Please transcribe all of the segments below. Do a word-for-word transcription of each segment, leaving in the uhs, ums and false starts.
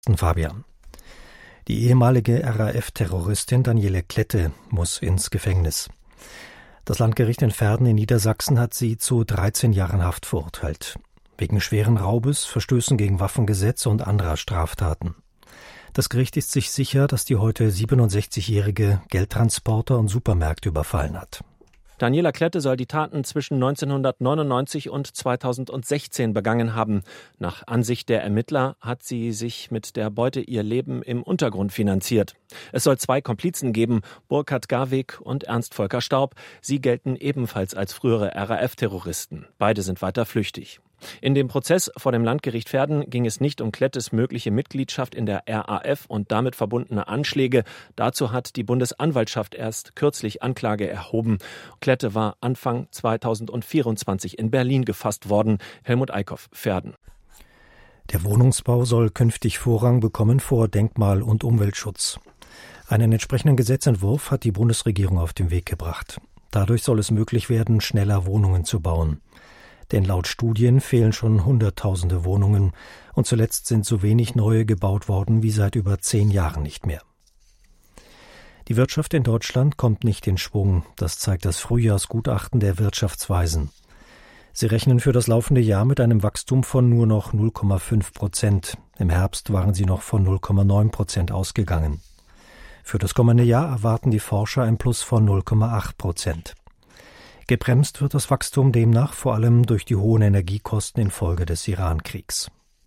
Fabian. Die ehemalige R A F-Terroristin Daniela Klette muss ins Gefängnis. Das Landgericht in Verden in Niedersachsen hat sie zu dreizehn Jahren Haft verurteilt. Wegen schweren Raubes, Verstößen gegen Waffengesetze und anderer Straftaten. Das Gericht ist sich sicher, dass die heute siebenundsechzigjährige Geldtransporter und Supermärkte überfallen hat. Daniela Klette soll die Taten zwischen neunzehnhundertneunundneunzig und zweitausendsechzehn begangen haben. Nach Ansicht der Ermittler hat sie sich mit der Beute ihr Leben im Untergrund finanziert. Es soll zwei Komplizen geben, Burkhard Garweg und Ernst Volker Staub. Sie gelten ebenfalls als frühere R A F-Terroristen. Beide sind weiter flüchtig. In dem Prozess vor dem Landgericht Verden ging es nicht um Klettes mögliche Mitgliedschaft in der R A F und damit verbundene Anschläge. Dazu hat die Bundesanwaltschaft erst kürzlich Anklage erhoben. Klette war Anfang zweitausendvierundzwanzig in Berlin gefasst worden. Helmut Eickhoff, Verden. Der Wohnungsbau soll künftig Vorrang bekommen vor Denkmal- und Umweltschutz. Einen entsprechenden Gesetzentwurf hat die Bundesregierung auf den Weg gebracht. Dadurch soll es möglich werden, schneller Wohnungen zu bauen. Denn laut Studien fehlen schon Hunderttausende Wohnungen und zuletzt sind so wenig neue gebaut worden wie seit über zehn Jahren nicht mehr. Die Wirtschaft in Deutschland kommt nicht in Schwung, das zeigt das Frühjahrsgutachten der Wirtschaftsweisen. Sie rechnen für das laufende Jahr mit einem Wachstum von nur noch null Komma fünf Prozent. Im Herbst waren sie noch von null Komma neun Prozent ausgegangen. Für das kommende Jahr erwarten die Forscher ein Plus von null Komma acht Prozent. Gebremst wird das Wachstum demnach vor allem durch die hohen Energiekosten infolge des Iran-Kriegs.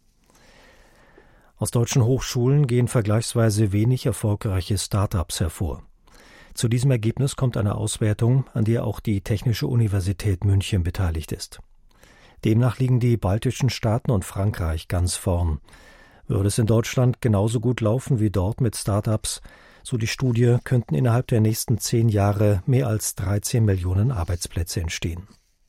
Aus deutschen Hochschulen gehen vergleichsweise wenig erfolgreiche Start-ups hervor. Zu diesem Ergebnis kommt eine Auswertung, an der auch die Technische Universität München beteiligt ist. Demnach liegen die baltischen Staaten und Frankreich ganz vorn. Würde es in Deutschland genauso gut laufen wie dort mit Start-ups, so die Studie, könnten innerhalb der nächsten zehn Jahre mehr als dreizehn Millionen Arbeitsplätze entstehen.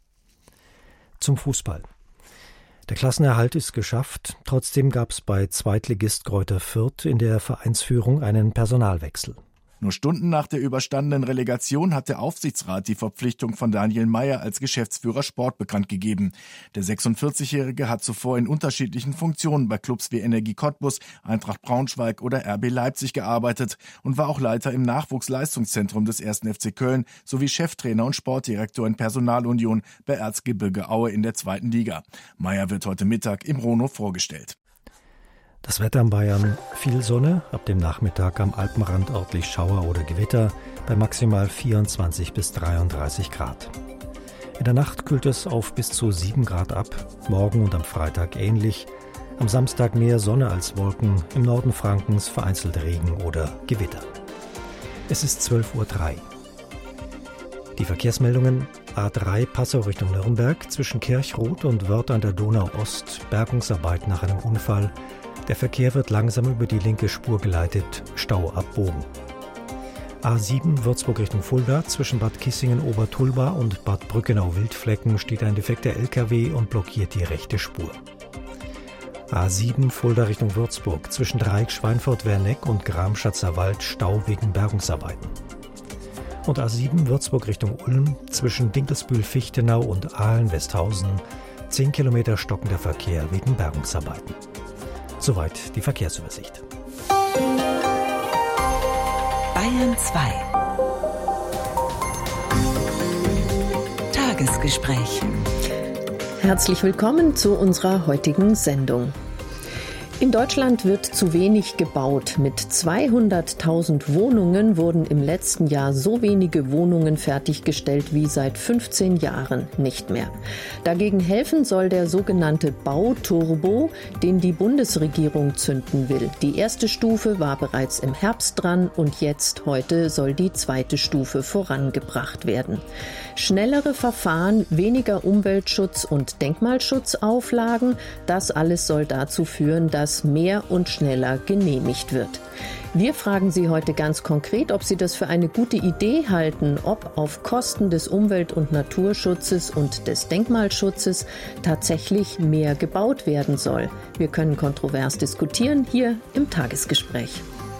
Zum Fußball. Der Klassenerhalt ist geschafft, trotzdem gab es bei Zweitligist Greuther Fürth in der Vereinsführung einen Personalwechsel. Nur Stunden nach der überstandenen Relegation hat der Aufsichtsrat die Verpflichtung von Daniel Meyer als Geschäftsführer Sport bekannt gegeben. Der sechsundvierzigjährige hat zuvor in unterschiedlichen Funktionen bei Clubs wie Energie Cottbus, Eintracht Braunschweig oder R B Leipzig gearbeitet und war auch Leiter im Nachwuchsleistungszentrum des ersten F C Köln sowie Cheftrainer und Sportdirektor in Personalunion bei Erzgebirge Aue in der zweiten Liga. Meyer wird heute Mittag im Rono vorgestellt. Das Wetter in Bayern: viel Sonne, ab dem Nachmittag am Alpenrand örtlich Schauer oder Gewitter bei maximal vierundzwanzig bis dreiunddreißig Grad. In der Nacht kühlt es auf bis zu sieben Grad ab, morgen und am Freitag ähnlich, am Samstag mehr Sonne als Wolken, im Norden Frankens vereinzelt Regen oder Gewitter. Es ist zwölf Uhr drei. Die Verkehrsmeldungen: A drei Passau Richtung Nürnberg, zwischen Kirchroth und Wörth an der Donau Ost, Bergungsarbeit nach einem Unfall. Der Verkehr wird langsam über die linke Spur geleitet, Stau ab Bogen. A sieben Würzburg Richtung Fulda, zwischen Bad Kissingen-Obertulba und Bad Brückenau-Wildflecken steht ein defekter L K W und blockiert die rechte Spur. A sieben Fulda Richtung Würzburg, zwischen Dreieck Schweinfurt-Werneck und Gramschatzer Wald Stau wegen Bergungsarbeiten. Und A sieben Würzburg Richtung Ulm, zwischen Dinkelsbühl-Fichtenau und Ahlen-Westhausen, zehn Kilometer stockender Verkehr wegen Bergungsarbeiten. Soweit die Verkehrsübersicht. Bayern zwei. Tagesgespräch. Herzlich willkommen zu unserer heutigen Sendung. In Deutschland wird zu wenig gebaut. Mit zweihunderttausend Wohnungen wurden im letzten Jahr so wenige Wohnungen fertiggestellt wie seit fünfzehn Jahren nicht mehr. Dagegen helfen soll der sogenannte Bauturbo, den die Bundesregierung zünden will. Die erste Stufe war bereits im Herbst dran und jetzt, heute, soll die zweite Stufe vorangebracht werden. Schnellere Verfahren, weniger Umweltschutz und Denkmalschutzauflagen, das alles soll dazu führen, dass mehr und schneller genehmigt wird. Wir fragen Sie heute ganz konkret, ob Sie das für eine gute Idee halten, ob auf Kosten des Umwelt- und Naturschutzes und des Denkmalschutzes tatsächlich mehr gebaut werden soll. Wir können kontrovers diskutieren hier im Tagesgespräch.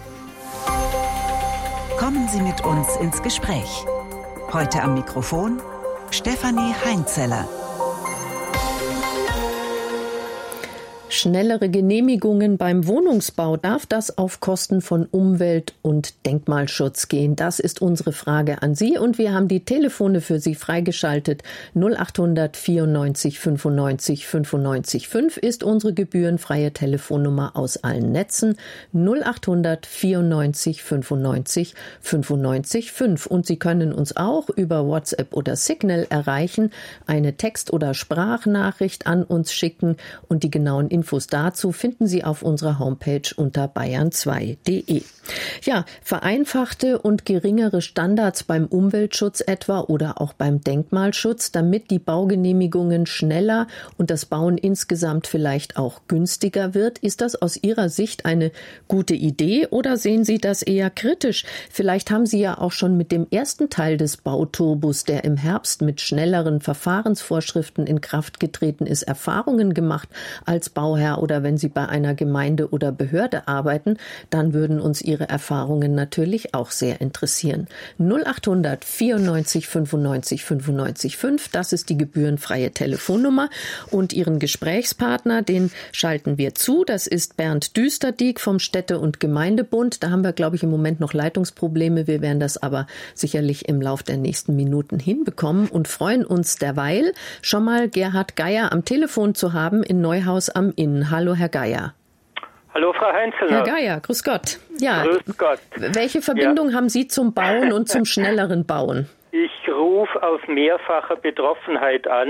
Kommen Sie mit uns ins Gespräch. Heute am Mikrofon Stefanie Heinzeller. Schnellere Genehmigungen beim Wohnungsbau, darf das auf Kosten von Umwelt- und Denkmalschutz gehen? Das ist unsere Frage an Sie und wir haben die Telefone für Sie freigeschaltet. null acht hundert vierundneunzig fünfundneunzig fünfundneunzig fünf ist unsere gebührenfreie Telefonnummer aus allen Netzen. null acht hundert vierundneunzig fünfundneunzig fünfundneunzig fünf. Und Sie können uns auch über WhatsApp oder Signal erreichen, eine Text- oder Sprachnachricht an uns schicken und die genauen Infos dazu finden Sie auf unserer Homepage unter bayern zwei punkt de. Ja, vereinfachte und geringere Standards beim Umweltschutz etwa oder auch beim Denkmalschutz, damit die Baugenehmigungen schneller und das Bauen insgesamt vielleicht auch günstiger wird. Ist das aus Ihrer Sicht eine gute Idee oder sehen Sie das eher kritisch? Vielleicht haben Sie ja auch schon mit dem ersten Teil des Bauturbos, der im Herbst mit schnelleren Verfahrensvorschriften in Kraft getreten ist, Erfahrungen gemacht als Bauherr oder wenn Sie bei einer Gemeinde oder Behörde arbeiten, dann würden uns Ihre Erfahrungen natürlich auch sehr interessieren. null acht hundert vierundneunzig fünfundneunzig fünfundneunzig fünf, das ist die gebührenfreie Telefonnummer und Ihren Gesprächspartner, den schalten wir zu. Das ist Bernd Düsterdieck vom Städte- und Gemeindebund. Da haben wir, glaube ich, im Moment noch Leitungsprobleme. Wir werden das aber sicherlich im Lauf der nächsten Minuten hinbekommen und freuen uns derweil, schon mal Gerhard Geier am Telefon zu haben in Neuhaus am Inn. Hallo, Herr Geier. Hallo, Frau Heinzelner. Herr Geier, grüß Gott. Ja, grüß Gott. Welche Verbindung ja. haben Sie zum Bauen und zum schnelleren Bauen? Ich rufe aus mehrfacher Betroffenheit an.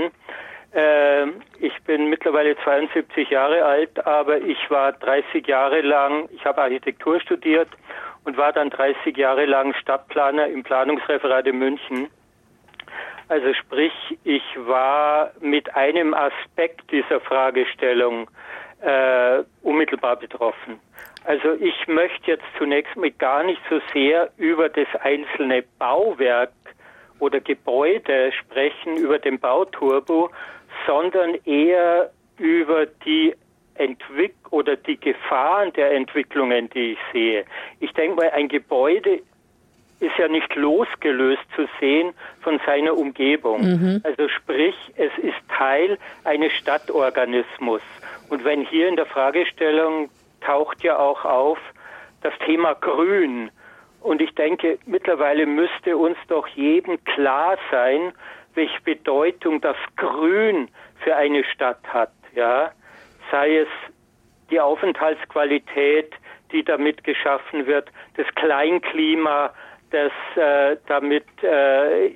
Äh, ich bin mittlerweile zweiundsiebzig Jahre alt, aber ich war dreißig Jahre lang, ich habe Architektur studiert und war dann dreißig Jahre lang Stadtplaner im Planungsreferat in München. Also sprich, ich war mit einem Aspekt dieser Fragestellung äh, unmittelbar betroffen. Also ich möchte jetzt zunächst mal gar nicht so sehr über das einzelne Bauwerk oder Gebäude sprechen, über den Bauturbo, sondern eher über die Entwick- oder die Gefahren der Entwicklungen, die ich sehe. Ich denke mal, ein Gebäude ist ja nicht losgelöst zu sehen von seiner Umgebung. Mhm. Also sprich, es ist Teil eines Stadtorganismus. Und wenn hier in der Fragestellung taucht ja auch auf das Thema Grün. Und ich denke, mittlerweile müsste uns doch jedem klar sein, welche Bedeutung das Grün für eine Stadt hat. Ja, sei es die Aufenthaltsqualität, die damit geschaffen wird, das Kleinklima, das äh, damit äh,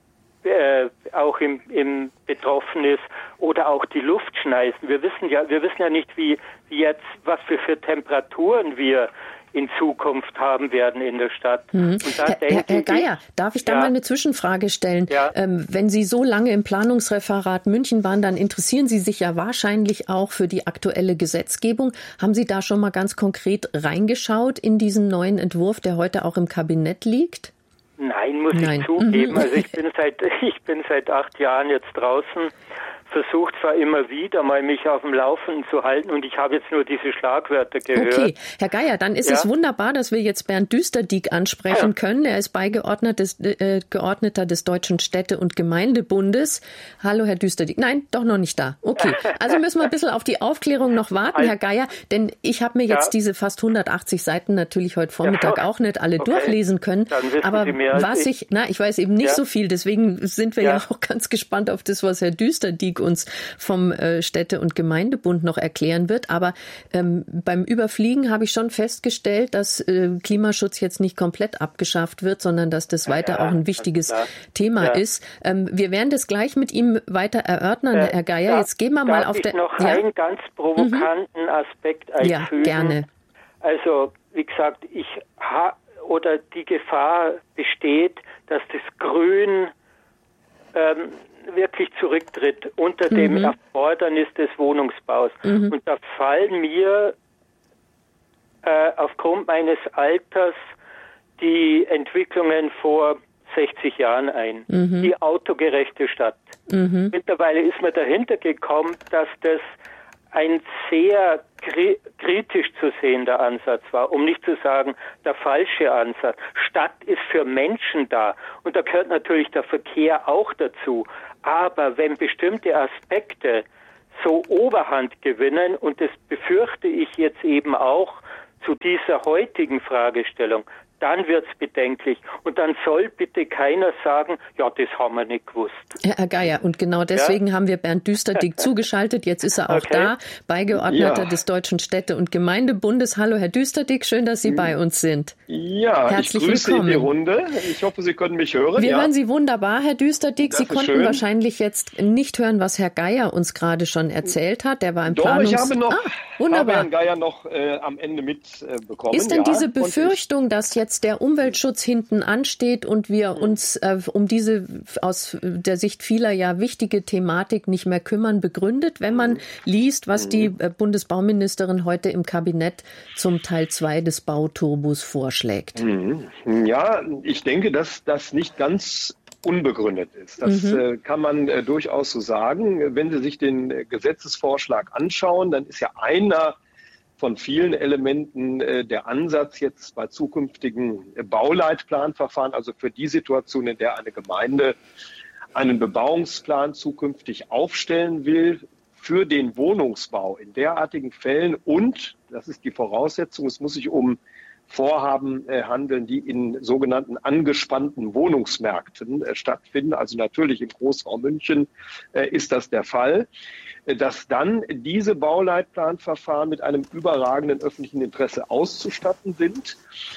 äh, auch im, im betroffen ist, oder auch die Luftschneisen. Wir wissen ja, wir wissen ja nicht, wie, wie jetzt, was wir für Temperaturen wir in Zukunft haben werden in der Stadt. Mhm. Und da Herr, denke Herr, Herr Geier, ich, darf ich da ja. mal eine Zwischenfrage stellen? Ja. Ähm, wenn Sie so lange im Planungsreferat München waren, dann interessieren Sie sich ja wahrscheinlich auch für die aktuelle Gesetzgebung. Haben Sie da schon mal ganz konkret reingeschaut in diesen neuen Entwurf, der heute auch im Kabinett liegt? Nein, muss Nein. ich zugeben. Mhm. Also ich bin seit ich bin seit acht Jahren jetzt draußen, versucht zwar immer wieder mal mich auf dem Laufenden zu halten und ich habe jetzt nur diese Schlagwörter gehört. Okay, Herr Geier, dann ist ja. es wunderbar, dass wir jetzt Bernd Düsterdieck ansprechen ja. können. Er ist Beigeordneter des, äh, Geordneter des Deutschen Städte- und Gemeindebundes. Hallo, Herr Düsterdieck. Nein, doch noch nicht da. Okay, also müssen wir ein bisschen auf die Aufklärung noch warten, Herr Geier, denn ich habe mir jetzt ja. diese fast hundertachtzig Seiten natürlich heute Vormittag ja. auch nicht alle okay. durchlesen können. Aber was ich, na, ich weiß eben nicht ja. so viel, deswegen sind wir ja. ja auch ganz gespannt auf das, was Herr Düsterdieck uns vom äh, Städte- und Gemeindebund noch erklären wird. Aber ähm, beim Überfliegen habe ich schon festgestellt, dass äh, Klimaschutz jetzt nicht komplett abgeschafft wird, sondern dass das weiter ja, auch ein wichtiges Thema ja. ist. Ähm, wir werden das gleich mit ihm weiter erörtern, äh, Herr Geier. Jetzt gehen wir mal auf ich der... noch ja? einen ganz provokanten mhm. Aspekt einfügen? Ja, gerne. Also, wie gesagt, ich ha oder die Gefahr besteht, dass das Grün ähm, wirklich zurücktritt unter mhm. dem Erfordernis des Wohnungsbaus. Mhm. Und da fallen mir äh, aufgrund meines Alters die Entwicklungen vor sechzig Jahren ein. Mhm. Die autogerechte Stadt. Mhm. Mittlerweile ist man dahinter gekommen, dass das ein sehr kri- kritisch zu sehender Ansatz war, um nicht zu sagen, der falsche Ansatz. Stadt ist für Menschen da und da gehört natürlich der Verkehr auch dazu. Aber wenn bestimmte Aspekte so Oberhand gewinnen, und das befürchte ich jetzt eben auch zu dieser heutigen Fragestellung, dann wird's bedenklich. Und dann soll bitte keiner sagen, ja, das haben wir nicht gewusst. Herr Geier, und genau deswegen ja? haben wir Bernd Düsterdick zugeschaltet. Jetzt ist er auch okay. da, Beigeordneter ja. des Deutschen Städte- und Gemeindebundes. Hallo, Herr Düsterdick, schön, dass Sie bei uns sind. Ja, Herzlich ich grüße willkommen. in die Runde. Ich hoffe, Sie können mich hören. Wir ja. hören Sie wunderbar, Herr Düsterdick. Das Sie konnten schön. wahrscheinlich jetzt nicht hören, was Herr Geier uns gerade schon erzählt hat. Der war im Doch, Planungs... ich habe noch ah, wunderbar. habe Herrn Geier noch äh, am Ende mitbekommen. Äh, ist denn ja. diese Befürchtung, dass jetzt der Umweltschutz hinten ansteht und wir uns äh, um diese aus der Sicht vieler ja wichtige Thematik nicht mehr kümmern, begründet, wenn man liest, was die äh, Bundesbauministerin heute im Kabinett zum Teil zwei des Bauturbos vorschlägt? Ja, ich denke, dass das nicht ganz unbegründet ist. Das mhm. äh, kann man äh, durchaus so sagen. Wenn Sie sich den äh, Gesetzesvorschlag anschauen, dann ist ja einer von vielen Elementen äh, der Ansatz jetzt bei zukünftigen äh, Bauleitplanverfahren, also für die Situation, in der eine Gemeinde einen Bebauungsplan zukünftig aufstellen will, für den Wohnungsbau in derartigen Fällen, und, das ist die Voraussetzung, es muss sich um Vorhaben äh, handeln, die in sogenannten angespannten Wohnungsmärkten äh, stattfinden. Also natürlich im Großraum München äh, ist das der Fall, äh, dass dann diese Bauleitplanverfahren mit einem überragenden öffentlichen Interesse auszustatten sind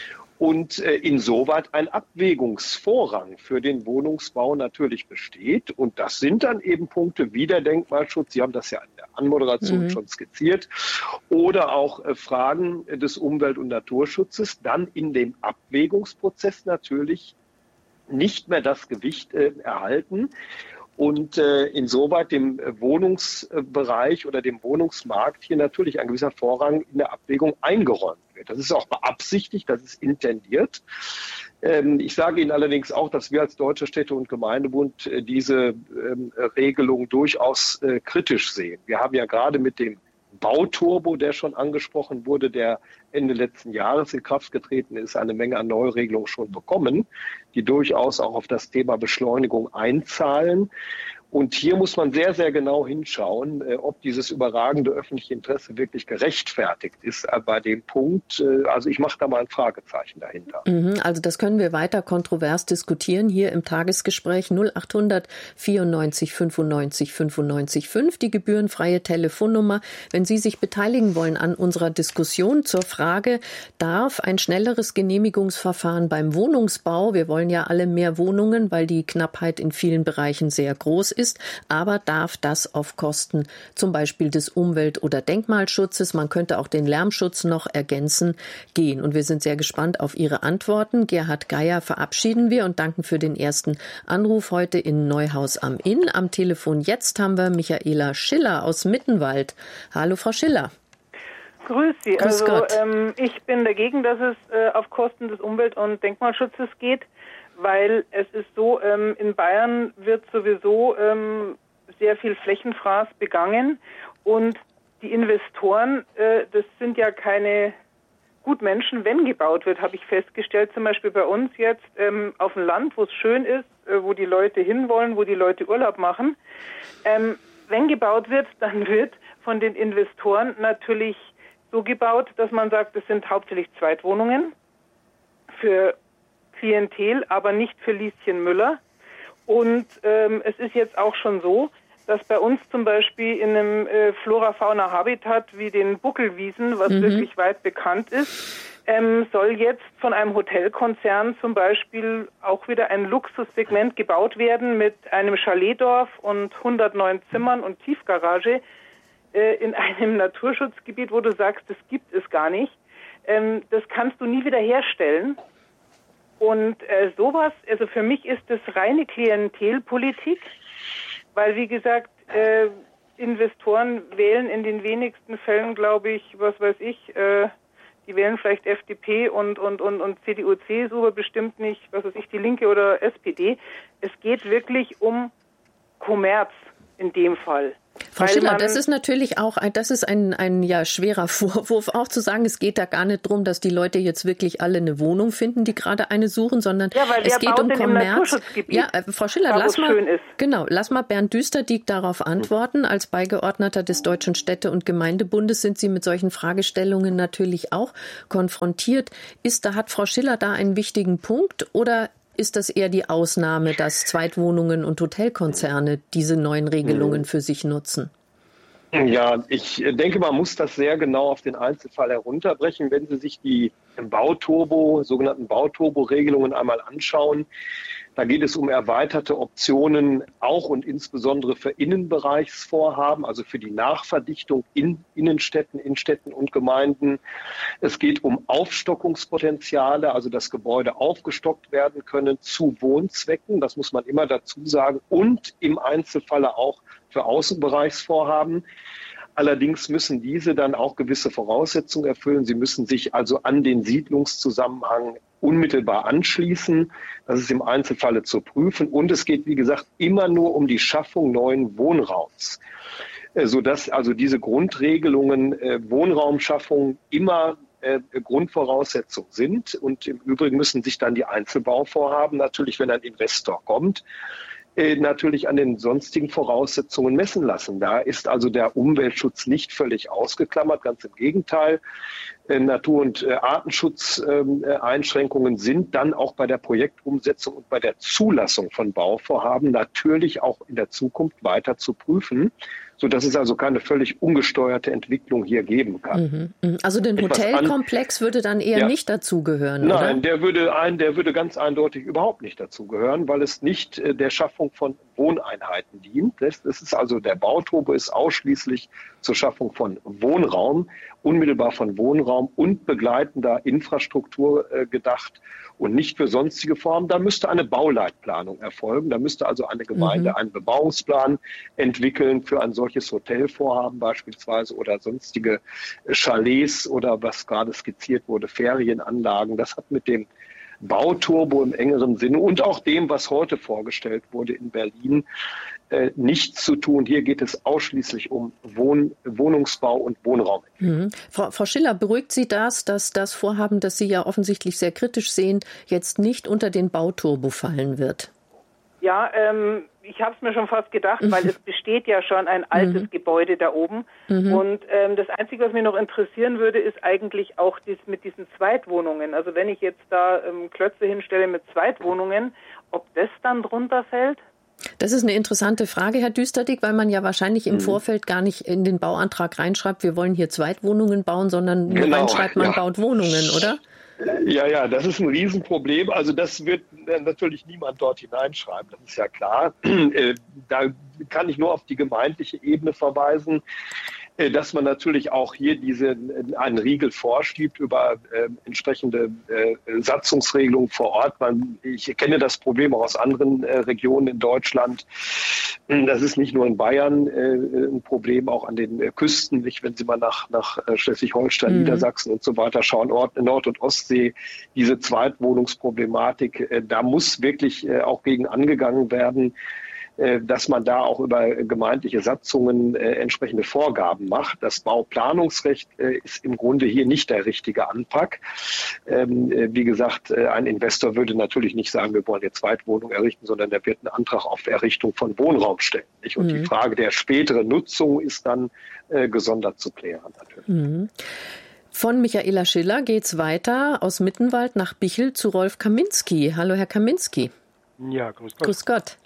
und äh, insoweit ein Abwägungsvorrang für den Wohnungsbau natürlich besteht. Und das sind dann eben Punkte wie der Denkmalschutz, Sie haben das ja in der Anmoderation mhm. schon skizziert, oder auch äh, Fragen des Umwelt- und Naturschutzes, dann in dem Abwägungsprozess natürlich nicht mehr das Gewicht äh, erhalten und äh, insoweit dem Wohnungsbereich oder dem Wohnungsmarkt hier natürlich ein gewisser Vorrang in der Abwägung eingeräumt wird. Das ist auch beabsichtigt, das ist intendiert. Ähm, ich sage Ihnen allerdings auch, dass wir als Deutscher Städte- und Gemeindebund äh, diese ähm, Regelung durchaus äh, kritisch sehen. Wir haben ja gerade mit dem Bauturbo, der schon angesprochen wurde, der Ende letzten Jahres in Kraft getreten ist, eine Menge an Neuregelungen schon bekommen, die durchaus auch auf das Thema Beschleunigung einzahlen. Und hier muss man sehr, sehr genau hinschauen, ob dieses überragende öffentliche Interesse wirklich gerechtfertigt ist bei dem Punkt. Also ich mache da mal ein Fragezeichen dahinter. Also das können wir weiter kontrovers diskutieren hier im Tagesgespräch. null acht hundert vierundneunzig fünfundneunzig fünfundneunzig fünf, die gebührenfreie Telefonnummer. Wenn Sie sich beteiligen wollen an unserer Diskussion zur Frage, darf ein schnelleres Genehmigungsverfahren beim Wohnungsbau, wir wollen ja alle mehr Wohnungen, weil die Knappheit in vielen Bereichen sehr groß ist, Ist, aber darf das auf Kosten zum Beispiel des Umwelt- oder Denkmalschutzes, man könnte auch den Lärmschutz noch ergänzen, gehen? Und wir sind sehr gespannt auf Ihre Antworten. Gerhard Geier verabschieden wir und danken für den ersten Anruf heute in Neuhaus am Inn. Am Telefon jetzt haben wir Michaela Schiller aus Mittenwald. Hallo, Frau Schiller. Grüß Sie. Grüß also Gott. Ähm, ich bin dagegen, dass es äh, auf Kosten des Umwelt- und Denkmalschutzes geht. Weil es ist so, ähm, in Bayern wird sowieso ähm, sehr viel Flächenfraß begangen und die Investoren, äh, das sind ja keine Gutmenschen, wenn gebaut wird, habe ich festgestellt, zum Beispiel bei uns jetzt ähm, auf dem Land, wo es schön ist, äh, wo die Leute hinwollen, wo die Leute Urlaub machen. Ähm, wenn gebaut wird, dann wird von den Investoren natürlich so gebaut, dass man sagt, es sind hauptsächlich Zweitwohnungen für Klientel, aber nicht für Lieschen Müller. Und ähm, es ist jetzt auch schon so, dass bei uns zum Beispiel in einem äh, Flora-Fauna-Habitat wie den Buckelwiesen, was mhm. wirklich weit bekannt ist, ähm, soll jetzt von einem Hotelkonzern zum Beispiel auch wieder ein Luxussegment gebaut werden mit einem Chaletdorf und hundertneun Zimmern und Tiefgarage äh, in einem Naturschutzgebiet, wo du sagst, das gibt es gar nicht. Ähm, das kannst du nie wieder herstellen. Und äh, sowas, also für mich ist das reine Klientelpolitik, weil wie gesagt, äh, Investoren wählen in den wenigsten Fällen, glaube ich, was weiß ich, äh, die wählen vielleicht F D P und, und, und, und C D U, C S U, aber bestimmt nicht, was weiß ich, die Linke oder S P D. Es geht wirklich um Kommerz in dem Fall. Frau Schiller, das ist natürlich auch, das ist ein, ein ja, schwerer Vorwurf, auch zu sagen, es geht da gar nicht darum, dass die Leute jetzt wirklich alle eine Wohnung finden, die gerade eine suchen, sondern ja, weil es geht um Kommerz. Ja, äh, Frau Schiller, da, lass mal, genau, lass mal Bernd Düsterdiek darauf antworten. Als Beigeordneter des Deutschen Städte- und Gemeindebundes sind Sie mit solchen Fragestellungen natürlich auch konfrontiert. Ist, da hat Frau Schiller da einen wichtigen Punkt oder ist das eher die Ausnahme, dass Zweitwohnungen und Hotelkonzerne diese neuen Regelungen für sich nutzen? Ja, ich denke, man muss das sehr genau auf den Einzelfall herunterbrechen. Wenn Sie sich die Bauturbo, sogenannten Bauturbo-Regelungen einmal anschauen, da geht es um erweiterte Optionen, auch und insbesondere für Innenbereichsvorhaben, also für die Nachverdichtung in Innenstädten, in Städten und Gemeinden. Es geht um Aufstockungspotenziale, also dass Gebäude aufgestockt werden können zu Wohnzwecken, das muss man immer dazu sagen, und im Einzelfalle auch für Außenbereichsvorhaben. Allerdings müssen diese dann auch gewisse Voraussetzungen erfüllen. Sie müssen sich also an den Siedlungszusammenhang unmittelbar anschließen. Das ist im Einzelfalle zu prüfen. Und es geht, wie gesagt, immer nur um die Schaffung neuen Wohnraums, sodass also diese Grundregelungen äh, Wohnraumschaffung immer äh, Grundvoraussetzung sind. Und im Übrigen müssen sich dann die Einzelbauvorhaben natürlich, wenn ein Investor kommt, äh, natürlich an den sonstigen Voraussetzungen messen lassen. Da ist also der Umweltschutz nicht völlig ausgeklammert, ganz im Gegenteil. Natur- und Artenschutzeinschränkungen sind dann auch bei der Projektumsetzung und bei der Zulassung von Bauvorhaben natürlich auch in der Zukunft weiter zu prüfen, sodass es also keine völlig ungesteuerte Entwicklung hier geben kann. Mhm. Also den Etwas Hotelkomplex an, würde dann eher ja, nicht dazugehören, oder? Nein, der würde, ein, der würde ganz eindeutig überhaupt nicht dazugehören, weil es nicht äh, der Schaffung von Wohneinheiten dient. Das, das ist also der Bauturbo ist ausschließlich zur Schaffung von Wohnraum, unmittelbar von Wohnraum und begleitender Infrastruktur äh, gedacht und nicht für sonstige Formen. Da müsste eine Bauleitplanung erfolgen. Da müsste also eine Gemeinde mhm. einen Bebauungsplan entwickeln für ein solches Hotelvorhaben beispielsweise oder sonstige Chalets oder was gerade skizziert wurde, Ferienanlagen. Das hat mit dem Bauturbo im engeren Sinne und auch dem, was heute vorgestellt wurde in Berlin, äh, nichts zu tun. Hier geht es ausschließlich um Wohn- Wohnungsbau und Wohnraum. Mhm. Frau, Frau Schiller, beruhigt Sie das, dass das Vorhaben, das Sie ja offensichtlich sehr kritisch sehen, jetzt nicht unter den Bauturbo fallen wird? Ja, ähm, ich habe es mir schon fast gedacht, weil es besteht ja schon ein altes mhm. Gebäude da oben. Mhm. Und ähm, das Einzige, was mich noch interessieren würde, ist eigentlich auch dies mit diesen Zweitwohnungen. Also wenn ich jetzt da ähm, Klötze hinstelle mit Zweitwohnungen, ob das dann drunter fällt? Das ist eine interessante Frage, Herr Düsterdiek, weil man ja wahrscheinlich im mhm. Vorfeld gar nicht in den Bauantrag reinschreibt, wir wollen hier Zweitwohnungen bauen, sondern nur genau, reinschreibt, man ja. baut Wohnungen, oder? Ja, ja, das ist ein Riesenproblem. Also das wird natürlich niemand dort hineinschreiben, das ist ja klar. Da kann ich nur auf die gemeindliche Ebene verweisen, dass man natürlich auch hier diese, einen Riegel vorschiebt über äh, entsprechende äh, Satzungsregelungen vor Ort. Man, ich kenne das Problem auch aus anderen äh, Regionen in Deutschland. Das ist nicht nur in Bayern äh, ein Problem, auch an den äh, Küsten, nicht, wenn Sie mal nach, nach äh, Schleswig-Holstein, mhm. Niedersachsen und so weiter schauen, Ort, Nord- und Ostsee, diese Zweitwohnungsproblematik, äh, da muss wirklich äh, auch gegen angegangen werden, dass man da auch über gemeindliche Satzungen äh, entsprechende Vorgaben macht. Das Bauplanungsrecht äh, ist im Grunde hier nicht der richtige Anpack. Ähm, äh, wie gesagt, äh, ein Investor würde natürlich nicht sagen, wir wollen eine Zweitwohnung errichten, sondern der wird einen Antrag auf Errichtung von Wohnraum stellen. Nicht? Und mhm. die Frage der späteren Nutzung ist dann äh, gesondert zu klären natürlich. Mhm. Von Michaela Schiller geht's weiter aus Mittenwald nach Bichl zu Rolf Kaminski. Hallo, Herr Kaminski. Ja, grüß Gott. Grüß Gott.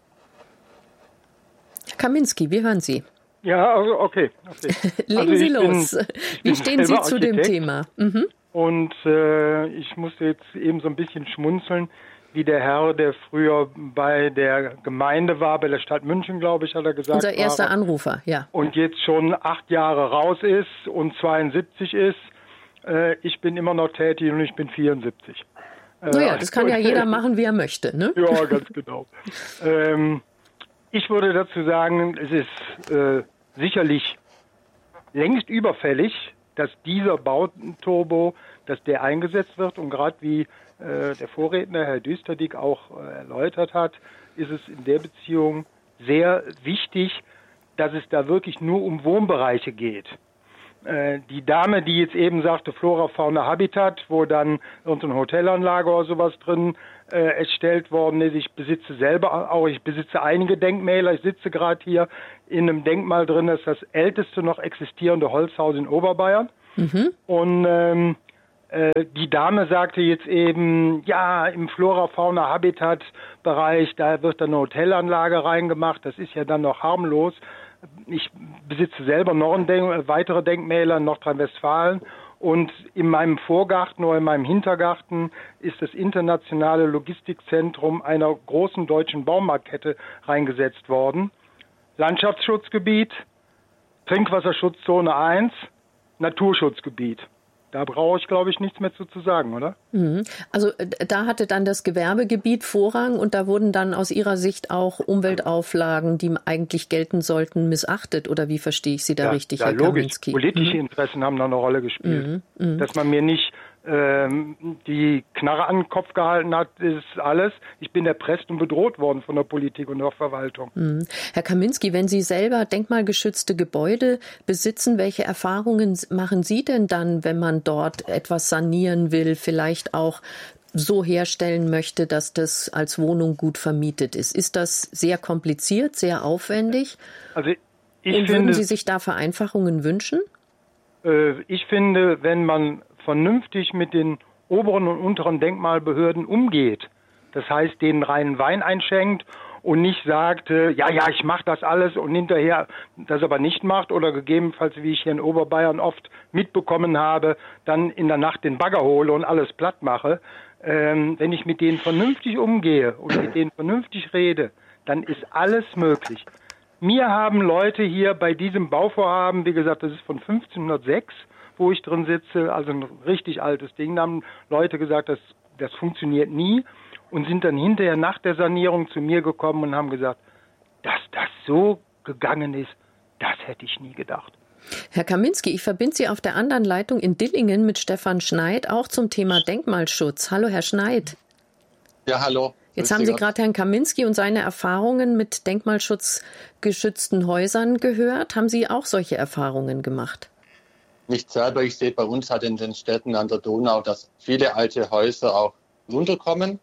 Kaminski, wir hören Sie. Ja, also okay. okay. Legen also Sie los. Bin, Wie stehen Sie zu Architekt dem Thema? Mhm. Und äh, ich musste jetzt eben so ein bisschen schmunzeln, wie der Herr, der früher bei der Gemeinde war, bei der Stadt München, glaube ich, hat er gesagt. Unser erster war, Anrufer, ja. Und jetzt schon acht Jahre raus ist und zweiundsiebzig ist. Äh, ich bin immer noch tätig und ich bin vierundsiebzig. Naja, das kann ja jeder machen, wie er möchte, ne? Ja, ganz genau. ähm, Ich würde dazu sagen, es ist äh, sicherlich längst überfällig, dass dieser Bauturbo, dass der eingesetzt wird. Und gerade wie äh, der Vorredner, Herr Düsterdiek, auch äh, erläutert hat, ist es in der Beziehung sehr wichtig, dass es da wirklich nur um Wohnbereiche geht. Äh, die Dame, die jetzt eben sagte, Flora, Fauna, Habitat, wo dann irgendeine Hotelanlage oder sowas drin äh, erstellt worden ist. Ich besitze selber auch, ich besitze einige Denkmäler. Ich sitze gerade hier in einem Denkmal drin, das ist das älteste noch existierende Holzhaus in Oberbayern. Mhm. Und ähm, äh, die Dame sagte jetzt eben, ja, im Flora-Fauna-Habitat-Bereich, da wird dann eine Hotelanlage reingemacht. Das ist ja dann noch harmlos. Ich besitze selber noch ein Denk- weitere Denkmäler in Nordrhein-Westfalen. Und in meinem Vorgarten oder in meinem Hintergarten ist das internationale Logistikzentrum einer großen deutschen Baumarktkette reingesetzt worden. Landschaftsschutzgebiet, Trinkwasserschutzzone eins, Naturschutzgebiet. Da brauche ich, glaube ich, nichts mehr zu, zu sagen, oder? Also da hatte dann das Gewerbegebiet Vorrang und da wurden dann aus Ihrer Sicht auch Umweltauflagen, die eigentlich gelten sollten, missachtet. Oder wie verstehe ich Sie da ja, richtig, ja, Herr logisch. Kaminski? Politische mhm. Interessen haben da eine Rolle gespielt. Mhm. Dass man mir nicht ähm, die Knarre an den Kopf gehalten hat, ist alles. Ich bin erpresst und bedroht worden von der Politik und der Verwaltung. Mhm. Herr Kaminski, wenn Sie selber denkmalgeschützte Gebäude besitzen, welche Erfahrungen machen Sie denn dann, wenn man dort etwas sanieren will, vielleicht auch so herstellen möchte, dass das als Wohnung gut vermietet ist? Ist das sehr kompliziert, sehr aufwendig? Also ich und finde, würden Sie sich da Vereinfachungen wünschen? Äh, ich finde, wenn man vernünftig mit den oberen und unteren Denkmalbehörden umgeht, das heißt, denen reinen Wein einschenkt und nicht sagt, äh, ja, ja, ich mache das alles und hinterher das aber nicht macht oder gegebenenfalls, wie ich hier in Oberbayern oft mitbekommen habe, dann in der Nacht den Bagger hole und alles platt mache. Ähm, wenn ich mit denen vernünftig umgehe und mit denen vernünftig rede, dann ist alles möglich. Mir haben Leute hier bei diesem Bauvorhaben, wie gesagt, das ist von fünfzehnhundertsechs, wo ich drin sitze, also ein richtig altes Ding, da haben Leute gesagt, das, das funktioniert nie und sind dann hinterher nach der Sanierung zu mir gekommen und haben gesagt, dass das so gegangen ist, das hätte ich nie gedacht. Herr Kaminski, ich verbinde Sie auf der anderen Leitung in Dillingen mit Stefan Schneid, auch zum Thema Denkmalschutz. Hallo, Herr Schneid. Ja, hallo. Jetzt haben Sie gerade Herrn Kaminski und seine Erfahrungen mit denkmalschutzgeschützten Häusern gehört. Haben Sie auch solche Erfahrungen gemacht? Nicht selber. Ich sehe bei uns halt in den Städten an der Donau, dass viele alte Häuser auch runterkommen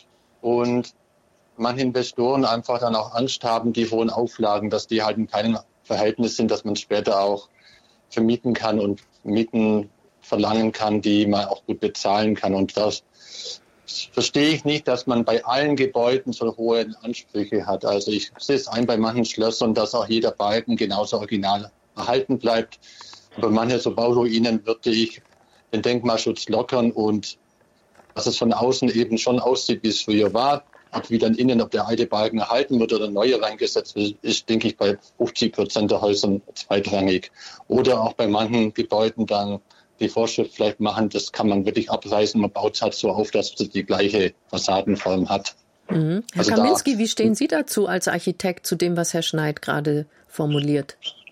und manche Investoren einfach dann auch Angst haben, die hohen Auflagen, dass die halt in keinem Verhältnis sind, dass man später auch vermieten kann und Mieten verlangen kann, die man auch gut bezahlen kann. Und das verstehe ich nicht, dass man bei allen Gebäuden so hohe Ansprüche hat. Also ich sehe es ein bei manchen Schlössern, dass auch jeder Balken genauso original erhalten bleibt. Bei manchen so Bauruinen würde ich den Denkmalschutz lockern und dass es von außen eben schon aussieht, wie es früher war. Ob wie dann innen, ob der alte Balken erhalten wird oder neue reingesetzt wird, ist, denke ich, bei fünfzig Prozent der Häusern zweitrangig. Oder auch bei manchen Gebäuden dann die Vorschrift vielleicht machen, das kann man wirklich abreißen. Man baut es halt so auf, dass es die gleiche Fassadenform hat. Mhm. Herr also Kaminski, da, wie stehen Sie dazu als Architekt zu dem, was Herr Schneid gerade formuliert?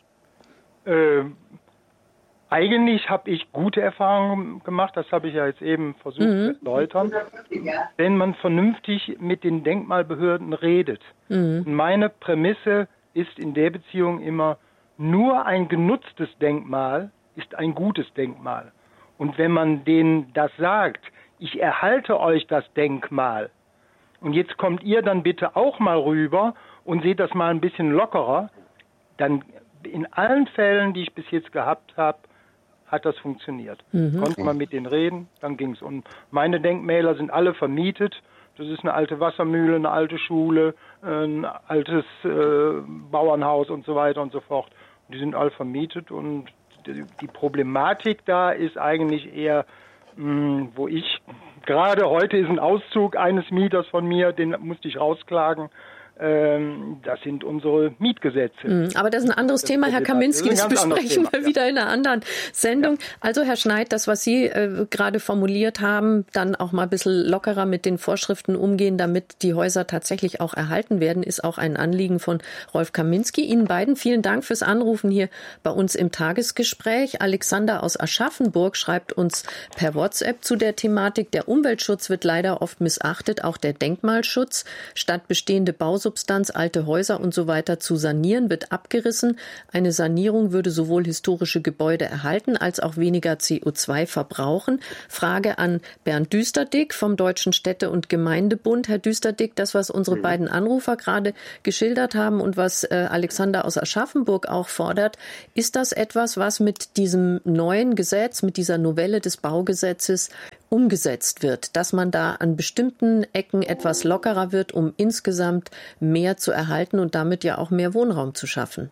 Äh, eigentlich habe ich gute Erfahrungen gemacht, das habe ich ja jetzt eben versucht mhm. zu erläutern, wenn man vernünftig mit den Denkmalbehörden redet. Mhm. Und meine Prämisse ist in der Beziehung immer, nur ein genutztes Denkmal ist ein gutes Denkmal. Und wenn man denen das sagt, ich erhalte euch das Denkmal und jetzt kommt ihr dann bitte auch mal rüber und seht das mal ein bisschen lockerer, dann in allen Fällen, die ich bis jetzt gehabt habe, hat das funktioniert. Mhm. Konnte man mit denen reden, dann ging's. Und meine Denkmäler sind alle vermietet. Das ist eine alte Wassermühle, eine alte Schule, ein altes äh, Bauernhaus und so weiter und so fort. Die sind alle vermietet und die, die Problematik da ist eigentlich eher, mh, wo ich, gerade heute ist ein Auszug eines Mieters von mir, den musste ich rausklagen. Das sind unsere Mietgesetze. Aber das ist ein anderes das Thema, Herr Kaminski. Das, das besprechen wir Thema, wieder ja. in einer anderen Sendung. Ja. Also, Herr Schneid, das, was Sie äh, gerade formuliert haben, dann auch mal ein bisschen lockerer mit den Vorschriften umgehen, damit die Häuser tatsächlich auch erhalten werden, ist auch ein Anliegen von Rolf Kaminski. Ihnen beiden vielen Dank fürs Anrufen hier bei uns im Tagesgespräch. Alexander aus Aschaffenburg schreibt uns per WhatsApp zu der Thematik. Der Umweltschutz wird leider oft missachtet, auch der Denkmalschutz. Statt bestehende Bausorten Bausubstanz, alte Häuser und so weiter zu sanieren, wird abgerissen. Eine Sanierung würde sowohl historische Gebäude erhalten als auch weniger C O zwei verbrauchen. Frage an Bernd Düsterdick vom Deutschen Städte- und Gemeindebund. Herr Düsterdick, das, was unsere mhm. beiden Anrufer gerade geschildert haben und was äh, Alexander aus Aschaffenburg auch fordert, ist das etwas, was mit diesem neuen Gesetz, mit dieser Novelle des Baugesetzes umgesetzt wird, dass man da an bestimmten Ecken etwas lockerer wird, um insgesamt mehr zu erhalten und damit ja auch mehr Wohnraum zu schaffen?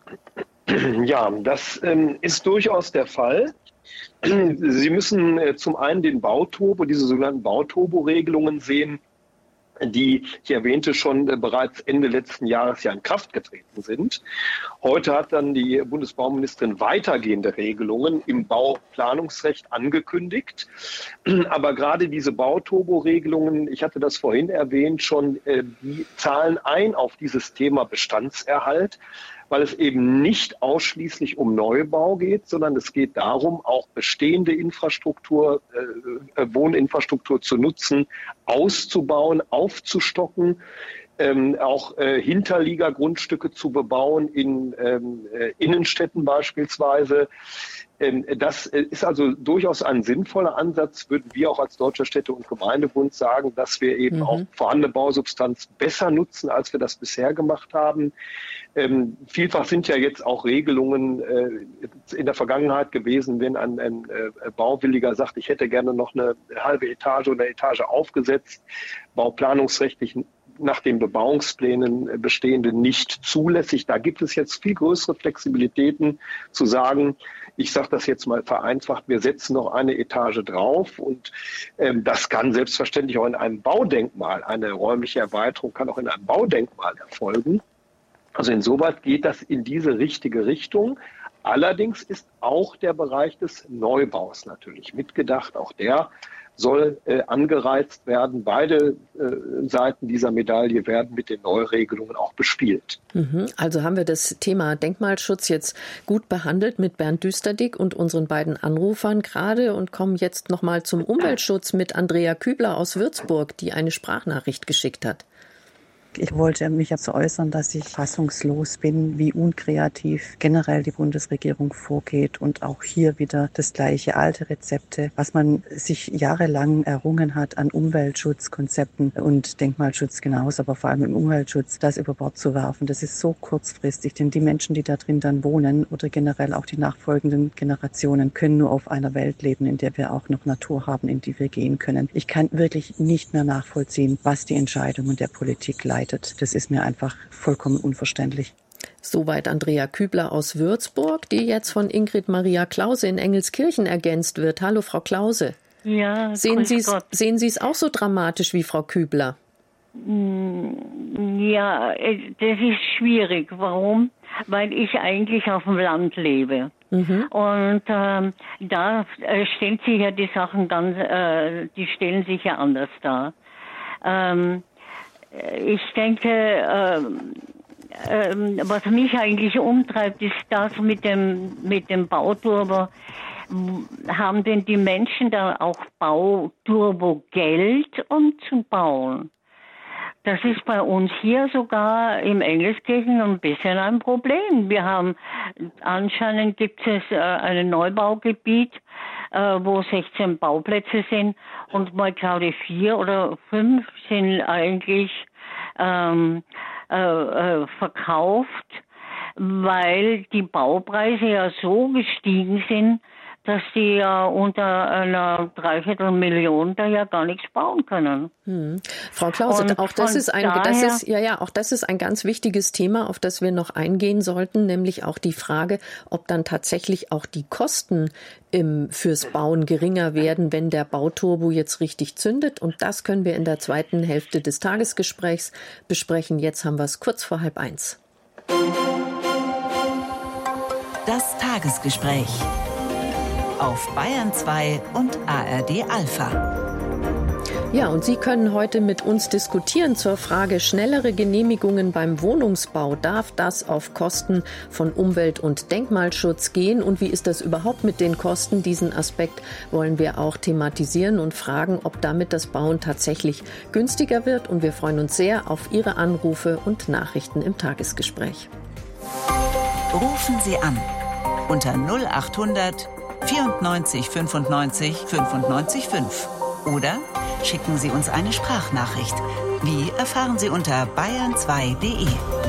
Ja, das ähm, ist durchaus der Fall. Sie müssen äh, zum einen den Bauturbo, diese sogenannten Bauturbo-Regelungen sehen, die ich erwähnte, schon äh, bereits Ende letzten Jahres ja in Kraft getreten sind. Heute hat dann die Bundesbauministerin weitergehende Regelungen im Bauplanungsrecht angekündigt. Aber gerade diese Bauturbo-Regelungen, ich hatte das vorhin erwähnt, schon äh, die zahlen ein auf dieses Thema Bestandserhalt, weil es eben nicht ausschließlich um Neubau geht, sondern es geht darum, auch bestehende Infrastruktur, äh, Wohninfrastruktur zu nutzen, auszubauen, aufzustocken, ähm, auch äh, Hinterliegergrundstücke zu bebauen in ähm, äh, Innenstädten beispielsweise. Ähm, das ist also durchaus ein sinnvoller Ansatz, würden wir auch als Deutscher Städte- und Gemeindebund sagen, dass wir eben mhm. auch vorhandene Bausubstanz besser nutzen, als wir das bisher gemacht haben. Ähm, vielfach sind ja jetzt auch Regelungen äh, in der Vergangenheit gewesen, wenn ein, ein äh, Bauwilliger sagt, ich hätte gerne noch eine halbe Etage oder eine Etage aufgesetzt, bauplanungsrechtlich nach den Bebauungsplänen bestehende nicht zulässig. Da gibt es jetzt viel größere Flexibilitäten zu sagen, ich sage das jetzt mal vereinfacht, wir setzen noch eine Etage drauf und ähm, das kann selbstverständlich auch in einem Baudenkmal, eine räumliche Erweiterung kann auch in einem Baudenkmal erfolgen. Also insoweit geht das in diese richtige Richtung. Allerdings ist auch der Bereich des Neubaus natürlich mitgedacht. Auch der soll äh, angereizt werden. Beide äh, Seiten dieser Medaille werden mit den Neuregelungen auch bespielt. Mhm. Also haben wir das Thema Denkmalschutz jetzt gut behandelt mit Bernd Düsterdick und unseren beiden Anrufern gerade und kommen jetzt nochmal zum Umweltschutz mit Andrea Kübler aus Würzburg, die eine Sprachnachricht geschickt hat. Ich wollte mich jetzt äußern, dass ich fassungslos bin, wie unkreativ generell die Bundesregierung vorgeht und auch hier wieder das gleiche alte Rezepte, was man sich jahrelang errungen hat an Umweltschutzkonzepten und Denkmalschutz genauso, aber vor allem im Umweltschutz, das über Bord zu werfen. Das ist so kurzfristig, denn die Menschen, die da drin dann wohnen oder generell auch die nachfolgenden Generationen können nur auf einer Welt leben, in der wir auch noch Natur haben, in die wir gehen können. Ich kann wirklich nicht mehr nachvollziehen, was die Entscheidungen der Politik leiten. Das ist mir einfach vollkommen unverständlich. Soweit Andrea Kübler aus Würzburg, die jetzt von Ingrid Maria Klause in Engelskirchen ergänzt wird. Hallo, Frau Klause. Ja, sehen Sie es, sehen Sie es auch so dramatisch wie Frau Kübler? Ja, das ist schwierig. Warum? Weil ich eigentlich auf dem Land lebe. Mhm. Und ähm, da äh, stellen sich ja die Sachen ganz, äh, die stellen sich ja anders dar. Ähm, Ich denke, äh, äh, was mich eigentlich umtreibt, ist das mit dem mit dem Bauturbo. Haben denn die Menschen da auch Bauturbo-Geld, um zu bauen? Das ist bei uns hier sogar im Engelskirchen ein bisschen ein Problem. Wir haben, anscheinend gibt es äh, ein Neubaugebiet, äh, wo sechzehn Bauplätze sind und mal glaube ich vier oder fünf sind eigentlich ähm, äh, äh, verkauft, weil die Baupreise ja so gestiegen sind, dass die ja unter einer Dreiviertelmillion da ja gar nichts bauen können. Hm. Frau Klause, auch das ist ein, das ist, ja, ja, auch das ist ein ganz wichtiges Thema, auf das wir noch eingehen sollten, nämlich auch die Frage, ob dann tatsächlich auch die Kosten im, fürs Bauen geringer werden, wenn der Bauturbo jetzt richtig zündet. Und das können wir in der zweiten Hälfte des Tagesgesprächs besprechen. Jetzt haben wir es kurz vor halb eins. Das Tagesgespräch auf Bayern zwei und A R D Alpha. Ja, und Sie können heute mit uns diskutieren zur Frage schnellere Genehmigungen beim Wohnungsbau. Darf das auf Kosten von Umwelt- und Denkmalschutz gehen? Und wie ist das überhaupt mit den Kosten? Diesen Aspekt wollen wir auch thematisieren und fragen, ob damit das Bauen tatsächlich günstiger wird. Und wir freuen uns sehr auf Ihre Anrufe und Nachrichten im Tagesgespräch. Rufen Sie an unter null acht hundert vierundneunzig fünfundneunzig fünfundneunzig fünf oder schicken Sie uns eine Sprachnachricht. Wie erfahren Sie unter bayern zwei punkt de.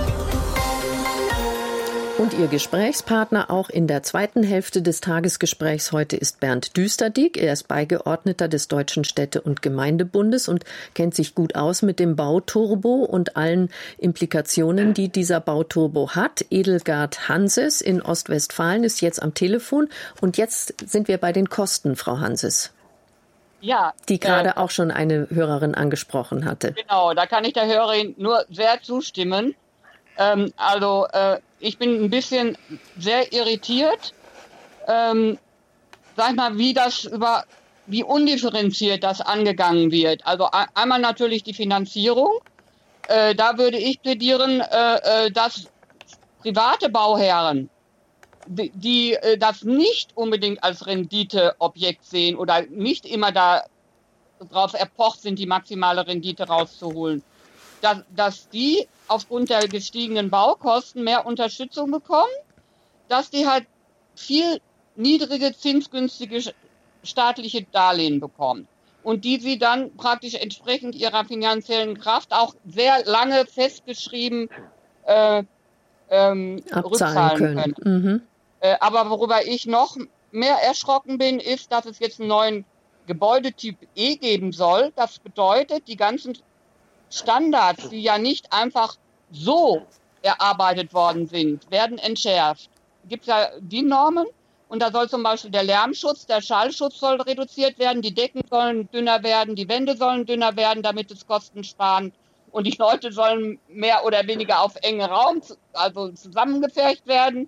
Und Ihr Gesprächspartner auch in der zweiten Hälfte des Tagesgesprächs heute ist Bernd Düsterdieck. Er ist Beigeordneter des Deutschen Städte- und Gemeindebundes und kennt sich gut aus mit dem Bauturbo und allen Implikationen, die dieser Bauturbo hat. Edelgard Hanses in Ostwestfalen ist jetzt am Telefon. Und jetzt sind wir bei den Kosten, Frau Hanses. Ja, die gerade äh, auch schon eine Hörerin angesprochen hatte. Genau, da kann ich der Hörerin nur sehr zustimmen. Ähm, also äh, ich bin ein bisschen sehr irritiert, ähm, sag ich mal, wie das über, wie undifferenziert das angegangen wird. Also a- einmal natürlich die Finanzierung. Äh, da würde ich plädieren, äh, äh, dass private Bauherren, die, die äh, das nicht unbedingt als Renditeobjekt sehen oder nicht immer da drauf erpocht sind, die maximale Rendite rauszuholen, dass, dass die aufgrund der gestiegenen Baukosten mehr Unterstützung bekommen, dass die halt viel niedrige, zinsgünstige staatliche Darlehen bekommen und die sie dann praktisch entsprechend ihrer finanziellen Kraft auch sehr lange festgeschrieben äh, ähm, rückzahlen können. können. Mhm. Äh, aber worüber ich noch mehr erschrocken bin, ist, dass es jetzt einen neuen Gebäudetyp E geben soll. Das bedeutet, die ganzen Standards, die ja nicht einfach so erarbeitet worden sind, werden entschärft. Es gibt ja die Normen und da soll zum Beispiel der Lärmschutz, der Schallschutz soll reduziert werden, die Decken sollen dünner werden, die Wände sollen dünner werden, damit es kostensparend und die Leute sollen mehr oder weniger auf engen Raum, also zusammengepfercht werden.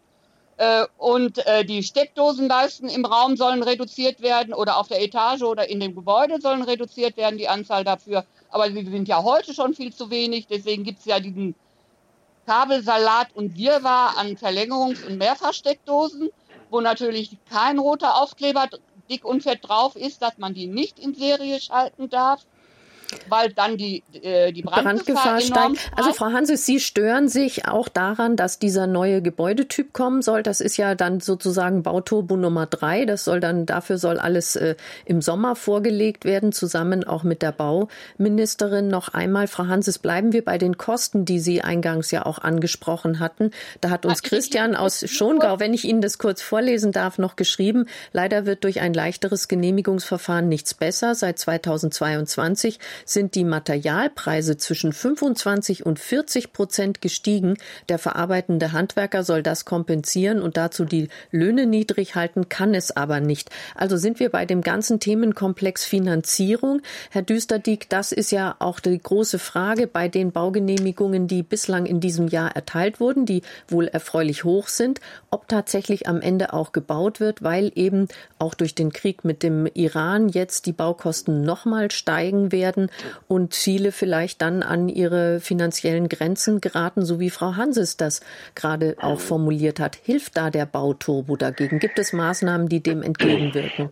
Und die Steckdosenleisten im Raum sollen reduziert werden oder auf der Etage oder in dem Gebäude sollen reduziert werden, die Anzahl dafür. Aber sie sind ja heute schon viel zu wenig. Deswegen gibt es ja diesen Kabelsalat und Wirrwarr an Verlängerungs- und Mehrfachsteckdosen, wo natürlich kein roter Aufkleber dick und fett drauf ist, dass man die nicht in Serie schalten darf, weil dann die, äh, die Brandgefahr, Brandgefahr steigt. steigt. Also Frau Hanses, Sie stören sich auch daran, dass dieser neue Gebäudetyp kommen soll. Das ist ja dann sozusagen Bauturbo Nummer drei. Das soll dann, dafür soll alles äh, im Sommer vorgelegt werden, zusammen auch mit der Bauministerin. Noch einmal, Frau Hanses, bleiben wir bei den Kosten, die Sie eingangs ja auch angesprochen hatten. Da hat uns Christian aus Schongau, wenn ich Ihnen das kurz vorlesen darf, noch geschrieben, leider wird durch ein leichteres Genehmigungsverfahren nichts besser. Seit zweitausendzweiundzwanzig sind die Materialpreise zwischen fünfundzwanzig und vierzig Prozent gestiegen. Der verarbeitende Handwerker soll das kompensieren und dazu die Löhne niedrig halten, kann es aber nicht. Also sind wir bei dem ganzen Themenkomplex Finanzierung. Herr Düsterdieck, das ist ja auch die große Frage bei den Baugenehmigungen, die bislang in diesem Jahr erteilt wurden, die wohl erfreulich hoch sind, ob tatsächlich am Ende auch gebaut wird, weil eben auch durch den Krieg mit dem Iran jetzt die Baukosten nochmal steigen werden und viele vielleicht dann an ihre finanziellen Grenzen geraten, so wie Frau Hanses das gerade auch formuliert hat. Hilft da der Bauturbo dagegen? Gibt es Maßnahmen, die dem entgegenwirken?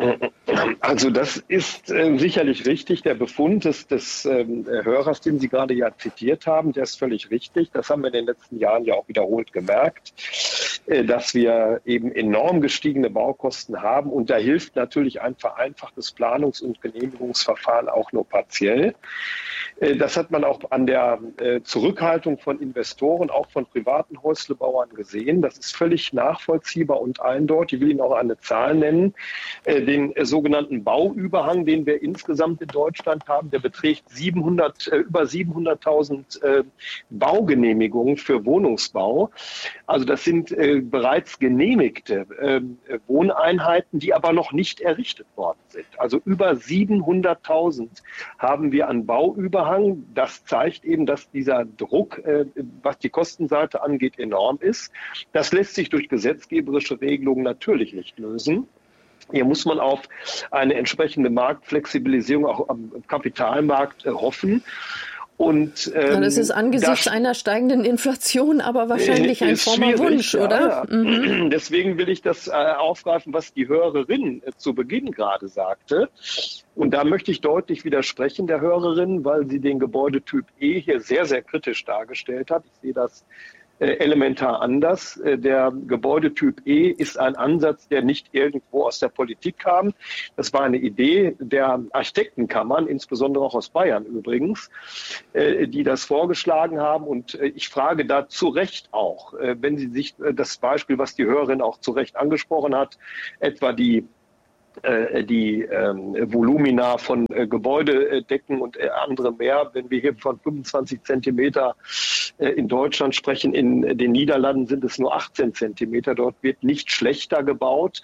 Also das ist äh, sicherlich richtig. Der Befund des, des äh, Hörers, den Sie gerade ja zitiert haben, der ist völlig richtig. Das haben wir in den letzten Jahren ja auch wiederholt gemerkt, äh, dass wir eben enorm gestiegene Baukosten haben. Und da hilft natürlich ein vereinfachtes Planungs- und Genehmigungsverfahren auch nur partiell. Äh, das hat man auch an der äh, Zurückhaltung von Investoren, auch von privaten Häuslebauern gesehen. Das ist völlig nachvollziehbar und eindeutig. Ich will Ihnen auch eine Zahl nennen. Äh, den äh, sogenannten Bauüberhang, den wir insgesamt in Deutschland haben, der beträgt siebenhundert, äh, über siebenhunderttausend äh, Baugenehmigungen für Wohnungsbau. Also das sind äh, bereits genehmigte äh, Wohneinheiten, die aber noch nicht errichtet worden sind. Also über siebenhunderttausend haben wir an Bauüberhang. Das zeigt eben, dass dieser Druck, äh, was die Kostenseite angeht, enorm ist. Das lässt sich durch gesetzgeberische Regelungen natürlich nicht lösen. Hier muss man auf eine entsprechende Marktflexibilisierung auch am Kapitalmarkt äh, hoffen. Und, ähm, ja, das ist angesichts das, einer steigenden Inflation aber wahrscheinlich ein frommer Wunsch, oder? Ja. Mhm. Deswegen will ich das äh, aufgreifen, was die Hörerin äh, zu Beginn gerade sagte. Und da möchte ich deutlich widersprechen der Hörerin, weil sie den Gebäudetyp E hier sehr, sehr kritisch dargestellt hat. Ich sehe das äh, elementar anders. Äh, der Gebäudetyp E ist ein Ansatz, der nicht irgendwo aus der Politik kam. Das war eine Idee der Architektenkammern, insbesondere auch aus Bayern übrigens, äh, die das vorgeschlagen haben. Und äh, ich frage da zu Recht auch, äh, wenn Sie sich äh, das Beispiel, was die Hörerin auch zu Recht angesprochen hat, etwa die die ähm, Volumina von äh, Gebäudedecken und äh, andere mehr. Wenn wir hier von fünfundzwanzig Zentimeter äh, in Deutschland sprechen, in den Niederlanden sind es nur achtzehn Zentimeter. Dort wird nicht schlechter gebaut,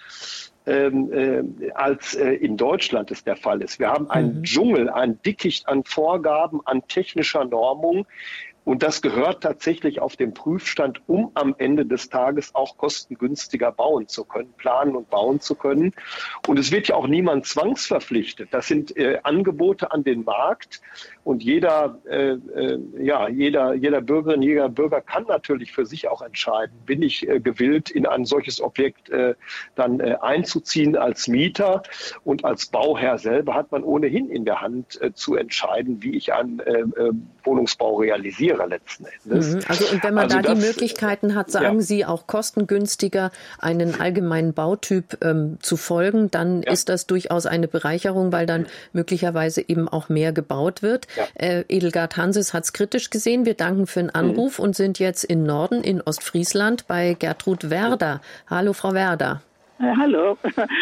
ähm, äh, als äh, in Deutschland es der Fall ist. Wir haben einen mhm. Dschungel, ein Dickicht an Vorgaben, an technischer Normung. Und das gehört tatsächlich auf den Prüfstand, um am Ende des Tages auch kostengünstiger bauen zu können, planen und bauen zu können. Und es wird ja auch niemand zwangsverpflichtet. Das sind äh, Angebote an den Markt. Und jeder, äh, äh, ja, jeder, jeder Bürgerin, jeder Bürger kann natürlich für sich auch entscheiden, bin ich äh, gewillt, in ein solches Objekt äh, dann äh, einzuziehen als Mieter. Und als Bauherr selber hat man ohnehin in der Hand äh, zu entscheiden, wie ich einen äh, äh, Wohnungsbau realisiere letzten Endes. Mhm. Also und wenn man also da das, die Möglichkeiten hat, sagen ja. Sie, auch kostengünstiger einen allgemeinen Bautyp ähm, zu folgen, dann ja. ist das durchaus eine Bereicherung, weil dann möglicherweise eben auch mehr gebaut wird. Ja. Äh, Edelgard Hanses hat es kritisch gesehen. Wir danken für den Anruf mhm. und sind jetzt in Norden, in Ostfriesland, bei Gertrud Werder. Hallo, Frau Werder. Ja, hallo.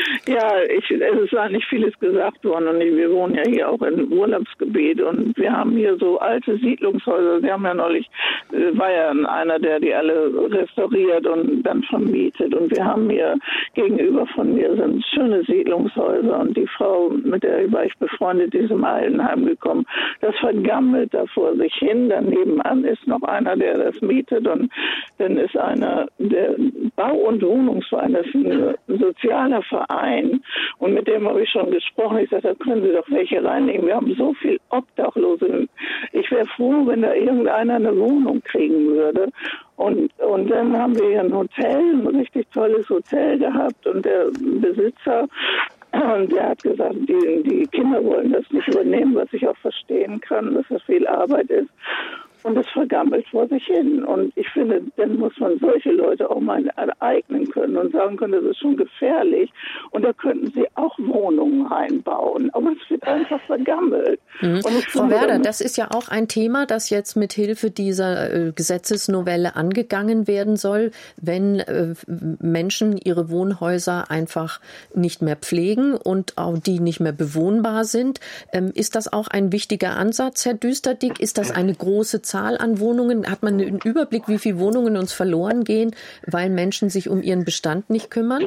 Ja, ich, es ist eigentlich vieles gesagt worden und wir wohnen ja hier auch im Urlaubsgebiet und wir haben hier so alte Siedlungshäuser. Sie haben ja neulich, war ja einer, der die alle restauriert und dann vermietet und wir haben hier gegenüber von mir sind schöne Siedlungshäuser und die Frau, mit der war ich befreundet, die ist im Altenheim gekommen, das vergammelt da vor sich hin. Daneben ist noch einer, der das mietet und dann ist einer, der Bau- und Wohnungsverein, das ist ein sozialer Verein und mit dem habe ich schon gesprochen. Ich sagte, da können Sie doch welche reinlegen. Wir haben so viel Obdachlose. Ich wäre froh, wenn da irgendeiner eine Wohnung kriegen würde. Und, und dann haben wir hier ein Hotel, ein richtig tolles Hotel gehabt und der Besitzer, und der hat gesagt, die, die Kinder wollen das nicht übernehmen, was ich auch verstehen kann, dass das viel Arbeit ist. Und es vergammelt vor sich hin. Und ich finde, dann muss man solche Leute auch mal ereignen können und sagen können, das ist schon gefährlich. Und da könnten sie auch Wohnungen reinbauen. Aber es wird einfach vergammelt. Mhm. Und ich Frau finde, Werder, das ist ja auch ein Thema, das jetzt mit Hilfe dieser äh, Gesetzesnovelle angegangen werden soll, wenn äh, Menschen ihre Wohnhäuser einfach nicht mehr pflegen und auch die nicht mehr bewohnbar sind. Ähm, ist das auch ein wichtiger Ansatz, Herr Düsterdick? Ist das eine große Zahl an Wohnungen? Hat man einen Überblick, wie viele Wohnungen uns verloren gehen, weil Menschen sich um ihren Bestand nicht kümmern?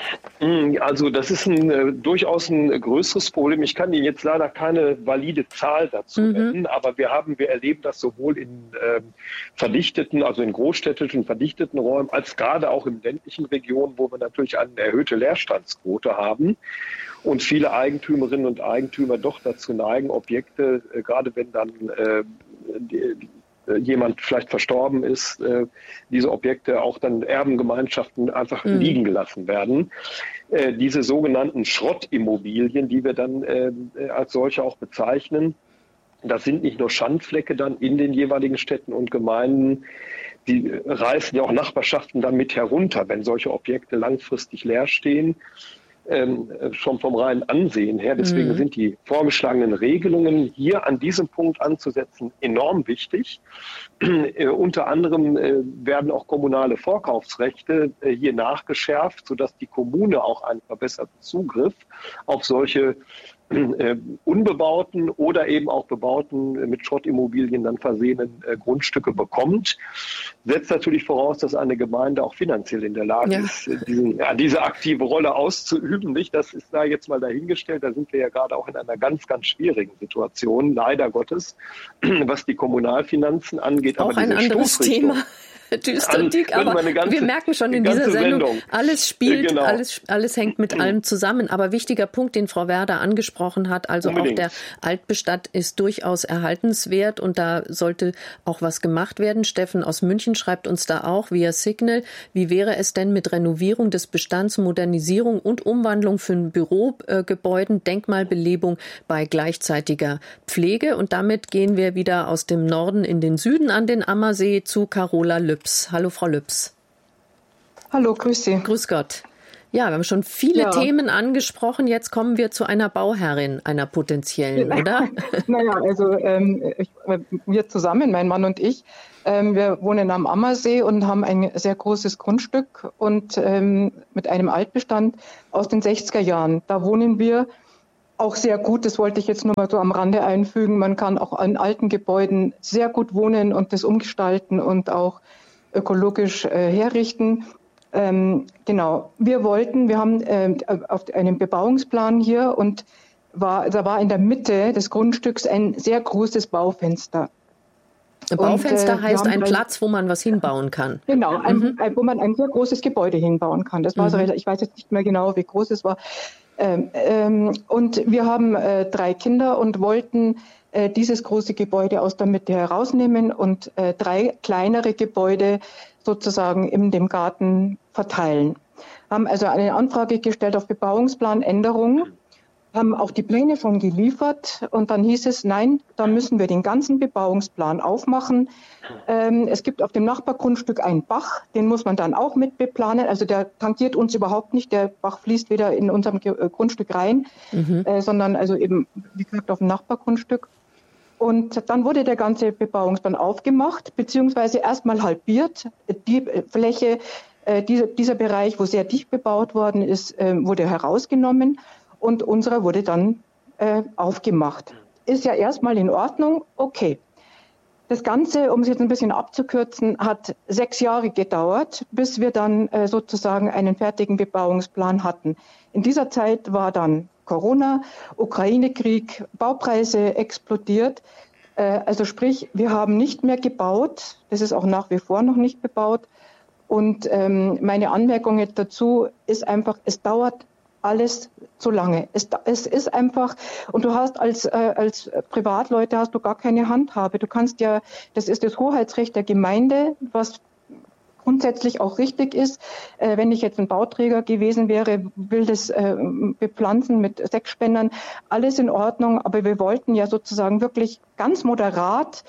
Also das ist ein, äh, durchaus ein größeres Problem. Ich kann Ihnen jetzt leider keine valide Zahl dazu mhm. nennen, aber wir haben, wir erleben das sowohl in äh, verdichteten, also in großstädtischen verdichteten Räumen, als gerade auch in ländlichen Regionen, wo wir natürlich eine erhöhte Leerstandsquote haben. Und viele Eigentümerinnen und Eigentümer doch dazu neigen, Objekte, äh, gerade wenn dann äh, die, äh, jemand vielleicht verstorben ist, äh, diese Objekte auch dann Erbengemeinschaften einfach mhm. liegen gelassen werden. Äh, diese sogenannten Schrottimmobilien, die wir dann äh, als solche auch bezeichnen, das sind nicht nur Schandflecke dann in den jeweiligen Städten und Gemeinden, die reißen ja auch Nachbarschaften dann mit herunter, wenn solche Objekte langfristig leer stehen. Ähm, schon vom reinen Ansehen her. Deswegen mhm. sind die vorgeschlagenen Regelungen hier an diesem Punkt anzusetzen enorm wichtig. Äh, unter anderem äh, werden auch kommunale Vorkaufsrechte äh, hier nachgeschärft, sodass die Kommune auch einen verbesserten Zugriff auf solche äh, unbebauten oder eben auch bebauten, äh, mit Schrottimmobilien dann versehenen äh, Grundstücke bekommt. Setzt natürlich voraus, dass eine Gemeinde auch finanziell in der Lage ja. ist, diesen, ja, diese aktive Rolle auszuüben. Nicht? Das ist da jetzt mal dahingestellt. Da sind wir ja gerade auch in einer ganz, ganz schwierigen Situation, leider Gottes, was die Kommunalfinanzen angeht. Auch Aber ein anderes Thema. düster, dick, aber ganze, wir merken schon in dieser Sendung, Sendung, alles spielt, genau. alles, alles hängt mit allem zusammen. Aber wichtiger Punkt, den Frau Werder angesprochen hat, also Unbedingt. Auch der Altbestand ist durchaus erhaltenswert und da sollte auch was gemacht werden. Steffen aus München schreibt uns da auch via Signal, wie wäre es denn mit Renovierung des Bestands, Modernisierung und Umwandlung für Bürogebäuden, Denkmalbelebung bei gleichzeitiger Pflege? Und damit gehen wir wieder aus dem Norden in den Süden an den Ammersee zu Carola Lübs. Hallo, Frau Lübs. Hallo, grüß Sie. Grüß Gott. Ja, wir haben schon viele ja. Themen angesprochen. Jetzt kommen wir zu einer Bauherrin, einer potenziellen, ja. oder? Naja, also ähm, ich, wir zusammen, mein Mann und ich, ähm, wir wohnen am Ammersee und haben ein sehr großes Grundstück und ähm, mit einem Altbestand aus den sechziger Jahren. Da wohnen wir auch sehr gut, das wollte ich jetzt nur mal so am Rande einfügen. Man kann auch an alten Gebäuden sehr gut wohnen und das umgestalten und auch ökologisch äh, herrichten. Ähm, genau, wir wollten, wir haben äh, auf einem Bebauungsplan hier und war, da war in der Mitte des Grundstücks ein sehr großes Baufenster. Ein Baufenster und, äh, heißt ein Platz, wo man was hinbauen kann. Genau, ein, mhm. ein, wo man ein sehr großes Gebäude hinbauen kann. Das war mhm. so, ich weiß jetzt nicht mehr genau, wie groß es war. Ähm, ähm, und wir haben äh, drei Kinder und wollten äh, dieses große Gebäude aus der Mitte herausnehmen und äh, drei kleinere Gebäude sozusagen in dem Garten verteilen. Haben also eine Anfrage gestellt auf Bebauungsplanänderung, haben auch die Pläne schon geliefert und dann hieß es, nein, da müssen wir den ganzen Bebauungsplan aufmachen. Ähm, es gibt auf dem Nachbargrundstück einen Bach, den muss man dann auch mit beplanen. Also der tangiert uns überhaupt nicht, der Bach fließt wieder in unserem Ge- Grundstück rein, mhm. äh, sondern also eben, wie gesagt, auf dem Nachbargrundstück. Und dann wurde der ganze Bebauungsplan aufgemacht, beziehungsweise erstmal halbiert. Die Fläche, äh, dieser, dieser Bereich, wo sehr dicht bebaut worden ist, äh, wurde herausgenommen. Und unsere wurde dann äh, aufgemacht. Ist ja erstmal in Ordnung, okay. Das Ganze, um es jetzt ein bisschen abzukürzen, hat sechs Jahre gedauert, bis wir dann äh, sozusagen einen fertigen Bebauungsplan hatten. In dieser Zeit war dann Corona, Ukraine-Krieg, Baupreise explodiert. Äh, also sprich, wir haben nicht mehr gebaut. Das ist auch nach wie vor noch nicht bebaut. Und ähm, meine Anmerkung jetzt dazu ist einfach, es dauert alles zu lange. Es, es ist einfach, und du hast als, äh, als Privatleute hast du gar keine Handhabe. Du kannst ja, das ist das Hoheitsrecht der Gemeinde, was grundsätzlich auch richtig ist. Äh, wenn ich jetzt ein Bauträger gewesen wäre, will das äh, bepflanzen mit Sechsspendern, alles in Ordnung, aber wir wollten ja sozusagen wirklich ganz moderat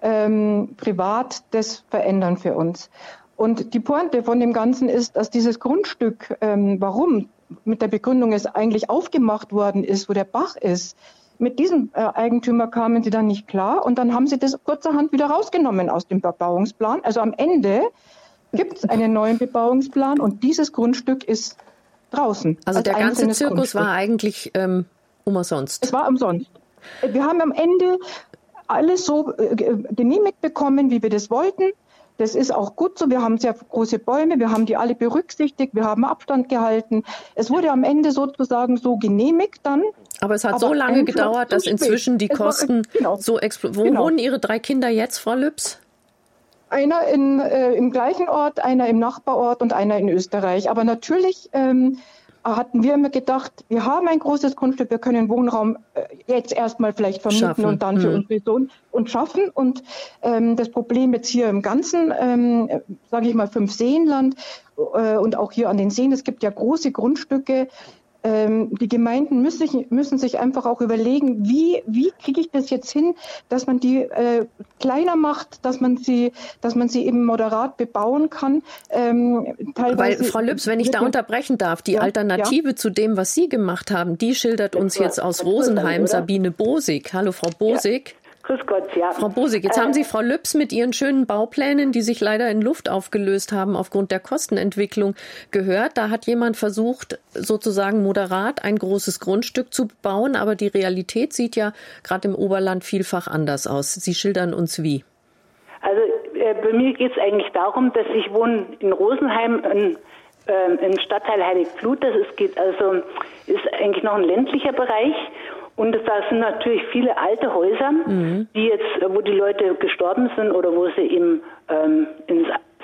ähm, privat das verändern für uns. Und die Pointe von dem Ganzen ist, dass dieses Grundstück, ähm, warum mit der Begründung es eigentlich aufgemacht worden ist, wo der Bach ist, mit diesem äh, Eigentümer kamen sie dann nicht klar und dann haben sie das kurzerhand wieder rausgenommen aus dem Bebauungsplan. Also am Ende gibt es einen neuen Bebauungsplan und dieses Grundstück ist draußen. Also als der ganze Zirkus Grundstück. War eigentlich ähm, umsonst? Es war umsonst. Wir haben am Ende alles so äh, genehmigt bekommen, wie wir das wollten. Das ist auch gut so. Wir haben sehr große Bäume, wir haben die alle berücksichtigt, wir haben Abstand gehalten. Es wurde am Ende sozusagen so genehmigt dann. Aber es hat Aber so lange gedauert, dass inzwischen die Kosten war, genau, so explodieren. Wo genau. wohnen Ihre drei Kinder jetzt, Frau Lübs? Einer in, äh, im gleichen Ort, einer im Nachbarort und einer in Österreich. Aber natürlich ähm, hatten wir immer gedacht, wir haben ein großes Grundstück, wir können Wohnraum äh, jetzt erstmal vielleicht vermieten schaffen. Und dann für hm. unsere Sohn und schaffen. Und ähm, das Problem jetzt hier im ganzen, ähm, sage ich mal, Fünf-Seenland äh, und auch hier an den Seen, es gibt ja große Grundstücke. Ähm, die Gemeinden müssen sich, müssen sich einfach auch überlegen, wie, wie kriege ich das jetzt hin, dass man die äh, kleiner macht, dass man sie, dass man sie eben moderat bebauen kann. Ähm, teilweise Weil, Frau Lübs, wenn ich da unterbrechen darf, die ja, Alternative ja. zu dem, was Sie gemacht haben, die schildert uns jetzt aus Rosenheim Sabine Bosig. Hallo, Frau Bosig. Ja. Grüß Gott, ja. Frau Bosig, jetzt äh, haben Sie Frau Lübs mit ihren schönen Bauplänen, die sich leider in Luft aufgelöst haben aufgrund der Kostenentwicklung, gehört. Da hat jemand versucht, sozusagen moderat ein großes Grundstück zu bauen, aber die Realität sieht ja gerade im Oberland vielfach anders aus. Sie schildern uns wie. Also äh, bei mir geht es eigentlich darum, dass ich wohne in Rosenheim, in, äh, im Stadtteil Heiligflut. Das ist, geht also, ist eigentlich noch ein ländlicher Bereich. Und da sind natürlich viele alte Häuser, mhm. die jetzt, wo die Leute gestorben sind oder wo sie eben ähm, ins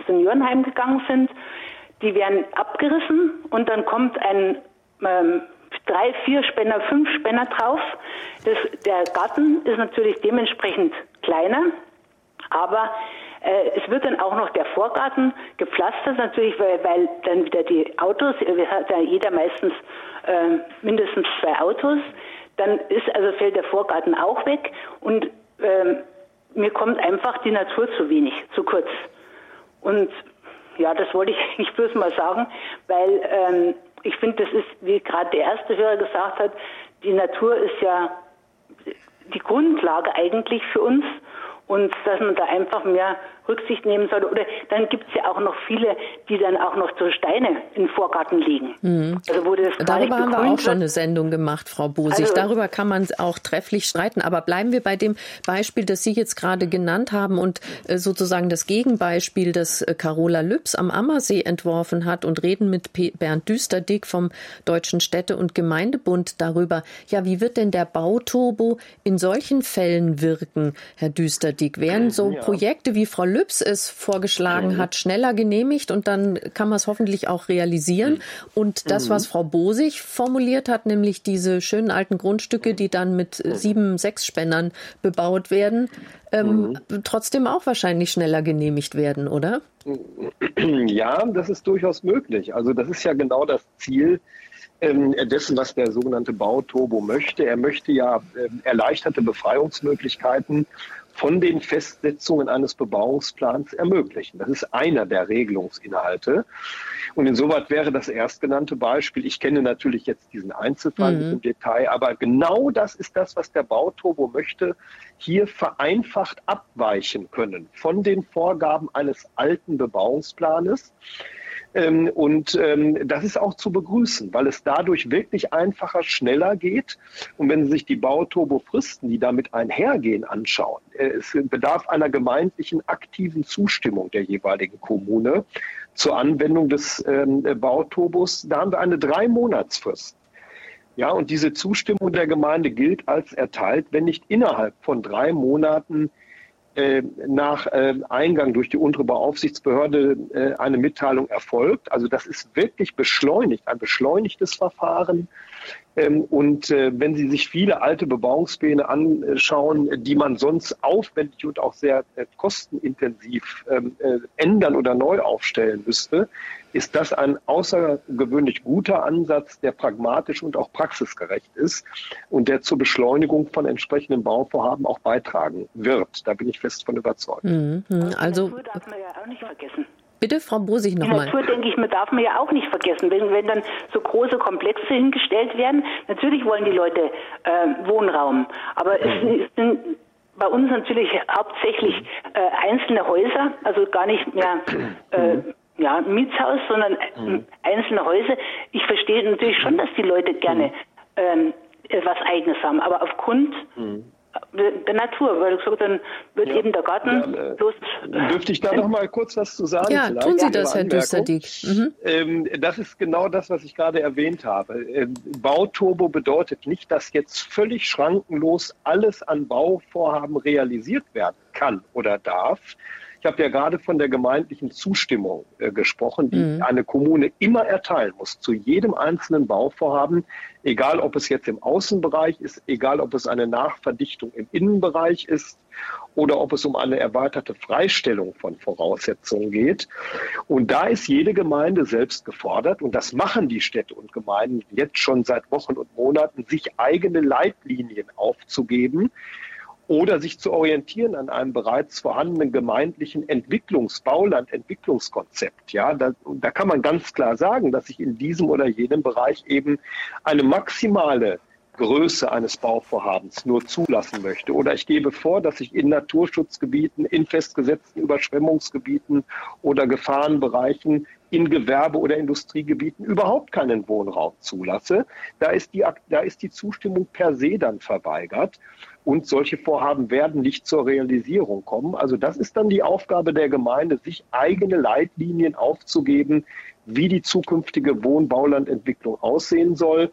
Seniorenheim gegangen sind, die werden abgerissen und dann kommt ein ähm, drei, vier Spänner, fünf Spänner drauf. Das, der Garten ist natürlich dementsprechend kleiner, aber äh, es wird dann auch noch der Vorgarten gepflastert, natürlich, weil, weil dann wieder die Autos, wir hat ja jeder meistens äh, mindestens zwei Autos, dann ist also fällt der Vorgarten auch weg und äh, mir kommt einfach die Natur zu wenig, zu kurz. Und ja, das wollte ich eigentlich bloß mal sagen, weil ähm, ich finde, das ist, wie gerade der erste Hörer gesagt hat, die Natur ist ja die Grundlage eigentlich für uns und dass man da einfach mehr Rücksicht nehmen sollte. Oder dann gibt es ja auch noch viele, die dann auch noch so Steine im Vorgarten liegen. Mhm. Also wo das Darüber haben wir auch schon eine Sendung gemacht, Frau Bosig. Also, Darüber kann man auch trefflich streiten. Aber bleiben wir bei dem Beispiel, das Sie jetzt gerade genannt haben und äh, sozusagen das Gegenbeispiel, das äh, Carola Lübs am Ammersee entworfen hat und reden mit P- Bernd Düsterdick vom Deutschen Städte- und Gemeindebund darüber. Ja, wie wird denn der Bauturbo in solchen Fällen wirken, Herr Düsterdick? Wären so Ja. Projekte, wie Frau Lübs es vorgeschlagen Mhm. hat, schneller genehmigt und dann kann man es hoffentlich auch realisieren. Und das, Mhm. was Frau Bosig formuliert hat, nämlich diese schönen alten Grundstücke, die dann mit Mhm. sieben, sechs Spännern bebaut werden, ähm, Mhm. trotzdem auch wahrscheinlich schneller genehmigt werden, oder? Ja, das ist durchaus möglich. Also das ist ja genau das Ziel ähm, dessen, was der sogenannte Bauturbo möchte. Er möchte ja ähm, erleichterte Befreiungsmöglichkeiten von den Festsetzungen eines Bebauungsplans ermöglichen. Das ist einer der Regelungsinhalte. Und insoweit wäre das erstgenannte Beispiel, ich kenne natürlich jetzt diesen Einzelfall Mhm. nicht im Detail, aber genau das ist das, was der Bauturbo möchte, hier vereinfacht abweichen können von den Vorgaben eines alten Bebauungsplanes. Ähm, und ähm, das ist auch zu begrüßen, weil es dadurch wirklich einfacher, schneller geht. Und wenn Sie sich die Bauturbo-Fristen, die damit einhergehen, anschauen, äh, es bedarf einer gemeindlichen aktiven Zustimmung der jeweiligen Kommune zur Anwendung des ähm, Bauturbos. Da haben wir eine Drei-Monats-Frist. Ja, und diese Zustimmung der Gemeinde gilt als erteilt, wenn nicht innerhalb von drei Monaten äh, nach äh, Eingang durch die untere Beaufsichtsbehörde äh, eine Mitteilung erfolgt. Also das ist wirklich beschleunigt, ein beschleunigtes Verfahren. Ähm, und äh, wenn Sie sich viele alte Bebauungspläne anschauen, die man sonst aufwendig und auch sehr äh, kostenintensiv ähm, äh, ändern oder neu aufstellen müsste, ist das ein außergewöhnlich guter Ansatz, der pragmatisch und auch praxisgerecht ist und der zur Beschleunigung von entsprechenden Bauvorhaben auch beitragen wird. Da bin ich fest von überzeugt. Mhm. Also, die Natur darf man ja auch nicht vergessen. bitte, Frau Bosig, Die nochmal. Natur, denke ich, man darf man ja auch nicht vergessen. Wenn, wenn dann so große Komplexe hingestellt werden, natürlich wollen die Leute äh, Wohnraum. Aber es sind bei uns natürlich hauptsächlich äh, einzelne Häuser, also gar nicht mehr äh, ja, ein Mietshaus, sondern äh, einzelne Häuser. Ich verstehe natürlich schon, dass die Leute gerne ähm, etwas Eigenes haben, aber aufgrund der Natur, weil gesagt, dann wird Ja. eben der Garten Ja, äh, bloß... Dürfte ich da noch mal kurz was zu sagen? Ja, vielleicht? tun Sie Ihre das, Herr Anmerkung? Düsterdick. Mhm. Ähm, das ist genau das, was ich gerade erwähnt habe. Ähm, Bauturbo bedeutet nicht, dass jetzt völlig schrankenlos alles an Bauvorhaben realisiert werden kann oder darf. Ich habe ja gerade von der gemeindlichen Zustimmung äh, gesprochen, die Mhm. eine Kommune immer erteilen muss zu jedem einzelnen Bauvorhaben, egal ob es jetzt im Außenbereich ist, egal ob es eine Nachverdichtung im Innenbereich ist oder ob es um eine erweiterte Freistellung von Voraussetzungen geht. Und da ist jede Gemeinde selbst gefordert, und das machen die Städte und Gemeinden jetzt schon seit Wochen und Monaten, sich eigene Leitlinien aufzugeben oder sich zu orientieren an einem bereits vorhandenen gemeindlichen Entwicklungs-, Baulandentwicklungskonzept. Ja, da, da kann man ganz klar sagen, dass ich in diesem oder jenem Bereich eben eine maximale Größe eines Bauvorhabens nur zulassen möchte. Oder ich gebe vor, dass ich in Naturschutzgebieten, in festgesetzten Überschwemmungsgebieten oder Gefahrenbereichen in Gewerbe- oder Industriegebieten überhaupt keinen Wohnraum zulasse. Da ist die, da ist die Zustimmung per se dann verweigert. Und solche Vorhaben werden nicht zur Realisierung kommen. Also das ist dann die Aufgabe der Gemeinde, sich eigene Leitlinien aufzugeben, wie die zukünftige Wohn-Baulandentwicklung aussehen soll.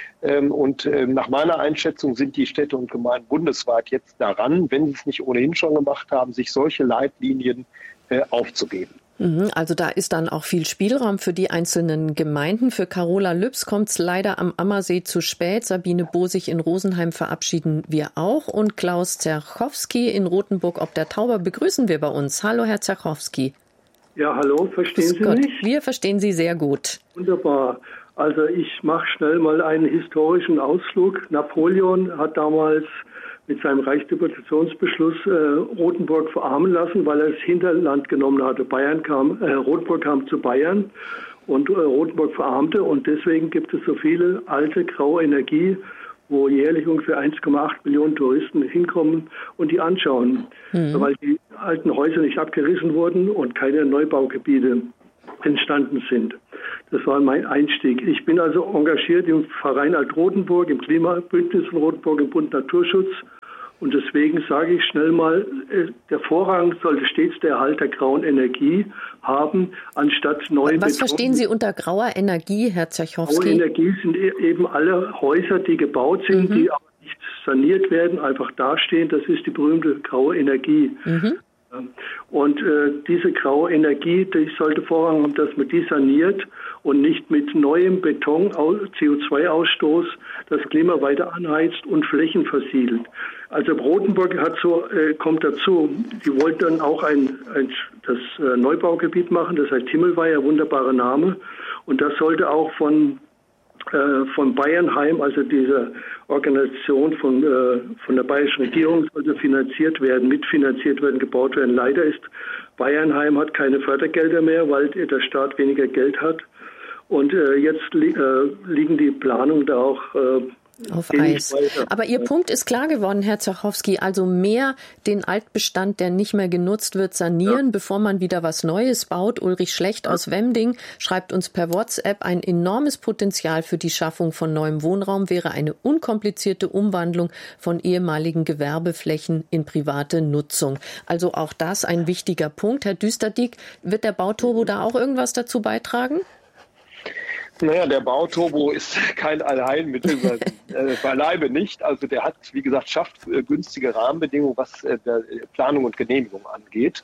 Und nach meiner Einschätzung sind die Städte und Gemeinden bundesweit jetzt daran, wenn sie es nicht ohnehin schon gemacht haben, sich solche Leitlinien aufzugeben. Also da ist dann auch viel Spielraum für die einzelnen Gemeinden. Für Carola Lübs kommt es leider am Ammersee zu spät. Sabine Bosig in Rosenheim verabschieden wir auch. Und Klaus Zerchowski in Rothenburg ob der Tauber begrüßen wir bei uns. Hallo, Herr Zerchowski. Ja, hallo, verstehen Sie Gott, mich? Wir verstehen Sie sehr gut. Wunderbar. Also ich mache schnell mal einen historischen Ausflug. Napoleon hat damals mit seinem Reichsdeputationsbeschluss äh, Rothenburg verarmen lassen, weil er das Hinterland genommen hatte. Bayern kam, äh, Rothenburg kam zu Bayern und äh, Rothenburg verarmte. Und deswegen gibt es so viele alte graue Energie, wo jährlich ungefähr eins Komma acht Millionen Touristen hinkommen und die anschauen, mhm. weil die alten Häuser nicht abgerissen wurden und keine Neubaugebiete entstanden sind. Das war mein Einstieg. Ich bin also engagiert im Verein Alt-Rotenburg, im Klimabündnis von Rotenburg, im Bund Naturschutz. Und deswegen sage ich schnell mal, der Vorrang sollte stets der Erhalt der grauen Energie haben, anstatt neuen Was Beton. verstehen Sie unter grauer Energie, Herr Zerchowski? Graue Energie sind eben alle Häuser, die gebaut sind, mhm. die aber nicht saniert werden, einfach dastehen. Das ist die berühmte graue Energie. Mhm. Und äh, diese graue Energie, die sollte Vorrang haben, dass man die saniert und nicht mit neuem Beton, C O zwei Ausstoß, das Klima weiter anheizt und Flächen versiedelt. Also Rotenburg hat so, äh, kommt dazu, die wollten dann auch ein, ein das äh, Neubaugebiet machen, das heißt Himmelweiher, wunderbarer Name. Und das sollte auch von von Bayernheim, also diese Organisation von, äh, von der bayerischen Regierung, sollte finanziert werden, mitfinanziert werden, gebaut werden. Leider ist Bayernheim hat keine Fördergelder mehr, weil der Staat weniger Geld hat. Und äh, jetzt li- äh, liegen die Planungen da auch äh, auf Eis. Aber Ihr Punkt ist klar geworden, Herr Zerchowski. Also mehr den Altbestand, der nicht mehr genutzt wird, sanieren, ja. bevor man wieder was Neues baut. Ulrich Schlecht ja. aus Wemding schreibt uns per WhatsApp, ein enormes Potenzial für die Schaffung von neuem Wohnraum wäre eine unkomplizierte Umwandlung von ehemaligen Gewerbeflächen in private Nutzung. Also auch das ein wichtiger Punkt. Herr Düsterdiek, wird der Bauturbo da auch irgendwas dazu beitragen? Naja, der Bauturbo ist kein Allheilmittel, äh, beileibe nicht. Also der hat, wie gesagt, schafft äh, günstige Rahmenbedingungen, was äh, der Planung und Genehmigung angeht.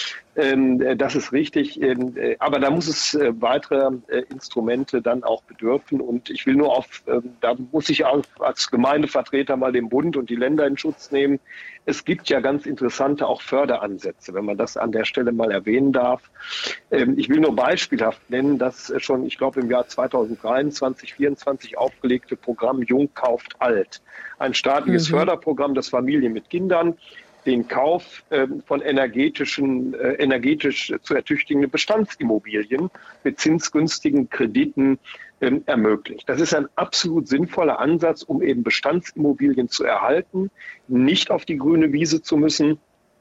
Ähm, äh, das ist richtig. Ähm, äh, aber da muss es äh, weitere äh, Instrumente dann auch bedürfen. Und ich will nur auf, äh, da muss ich auch als Gemeindevertreter mal den Bund und die Länder in Schutz nehmen. Es gibt ja ganz interessante auch Förderansätze, wenn man das an der Stelle mal erwähnen darf. Ähm, ich will nur beispielhaft nennen, dass schon, ich glaube, im Jahr zweitausenddreiundzwanzig, vierundzwanzig aufgelegte Programm Jung kauft alt. Ein staatliches mhm. Förderprogramm, das Familien mit Kindern den Kauf äh, von energetischen, äh, energetisch zu ertüchtigenden Bestandsimmobilien mit zinsgünstigen Krediten ähm, ermöglicht. Das ist ein absolut sinnvoller Ansatz, um eben Bestandsimmobilien zu erhalten, nicht auf die grüne Wiese zu müssen.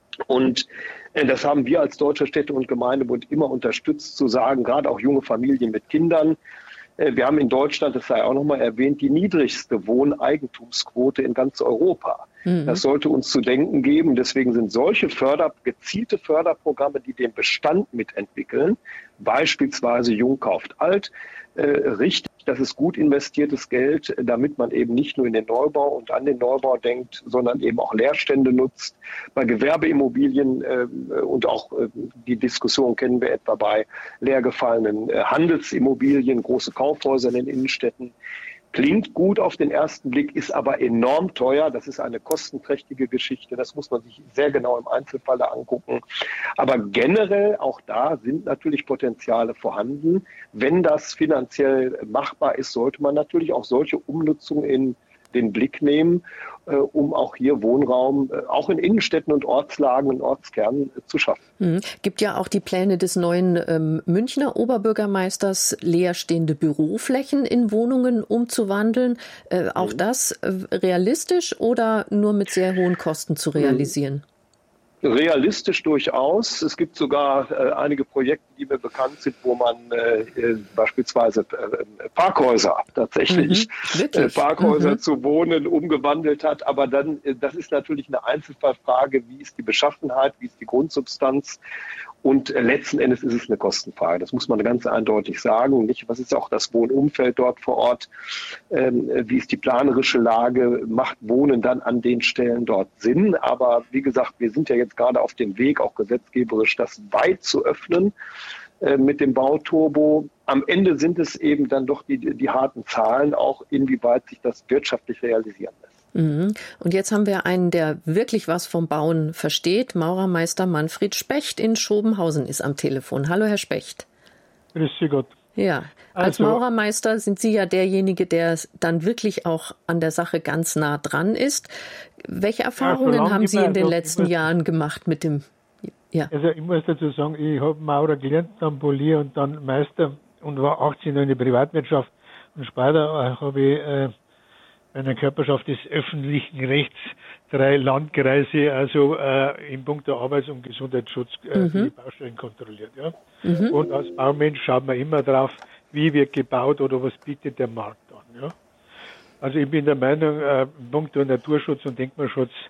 Und äh, das haben wir als Deutscher Städte- und Gemeindebund immer unterstützt, zu sagen, gerade auch junge Familien mit Kindern. Äh, wir haben in Deutschland, das sei auch nochmal erwähnt, die niedrigste Wohneigentumsquote in ganz Europa. Mhm. Das sollte uns zu denken geben. Deswegen sind solche Förder, gezielte Förderprogramme, die den Bestand mitentwickeln, beispielsweise Jung kauft alt, äh, richtig. Das ist gut investiertes Geld, damit man eben nicht nur in den Neubau und an den Neubau denkt, sondern eben auch Leerstände nutzt. Bei Gewerbeimmobilien äh, und auch äh, die Diskussion kennen wir etwa bei leergefallenen äh, Handelsimmobilien, große Kaufhäuser in den Innenstädten. Klingt gut auf den ersten Blick, ist aber enorm teuer. Das ist eine kostenträchtige Geschichte. Das muss man sich sehr genau im Einzelfall angucken. Aber generell auch da sind natürlich Potenziale vorhanden. Wenn das finanziell machbar ist, sollte man natürlich auch solche Umnutzungen in den Blick nehmen, äh, um auch hier Wohnraum, äh, auch in Innenstädten und Ortslagen und Ortskernen äh, zu schaffen. Mhm. Gibt ja auch die Pläne des neuen ähm, Münchner Oberbürgermeisters, leerstehende Büroflächen in Wohnungen umzuwandeln. Äh, auch mhm. das äh, realistisch oder nur mit sehr hohen Kosten zu realisieren? Mhm. Realistisch durchaus. Es gibt sogar äh, einige Projekte, die mir bekannt sind, wo man äh, äh, beispielsweise äh, Parkhäuser tatsächlich, mhm, äh, Parkhäuser mhm. zu Wohnen umgewandelt hat. Aber dann, äh, das ist natürlich eine Einzelfallfrage. Wie ist die Beschaffenheit? Wie ist die Grundsubstanz? Und letzten Endes ist es eine Kostenfrage. Das muss man ganz eindeutig sagen. Nicht, was ist auch das Wohnumfeld dort vor Ort? Ähm, wie ist die planerische Lage? Macht Wohnen dann an den Stellen dort Sinn? Aber wie gesagt, wir sind ja jetzt gerade auf dem Weg, auch gesetzgeberisch das weit zu öffnen äh, mit dem Bauturbo. Am Ende sind es eben dann doch die, die harten Zahlen, auch inwieweit sich das wirtschaftlich realisieren lässt. Und jetzt haben wir einen, der wirklich was vom Bauen versteht. Maurermeister Manfred Specht in Schobenhausen ist am Telefon. Hallo, Herr Specht. Grüß Sie Gott. Ja, als also, Maurermeister sind Sie ja derjenige, der dann wirklich auch an der Sache ganz nah dran ist. Welche Erfahrungen ja, haben Sie in den letzten Jahren gemacht mit dem... Ja. Also ich muss dazu sagen, ich habe Maurer gelernt, dann Polier und dann Meister und war achtzehn Jahre in der Privatwirtschaft. Und später habe ich... Äh, einer Körperschaft des öffentlichen Rechts drei Landkreise, also äh, in puncto Arbeits- und Gesundheitsschutz äh, mhm. die Baustellen kontrolliert. Ja? Mhm. Und als Baumensch schaut man immer drauf, wie wird gebaut oder was bietet der Markt an. Ja? Also ich bin der Meinung, äh, in puncto Naturschutz und Denkmalschutz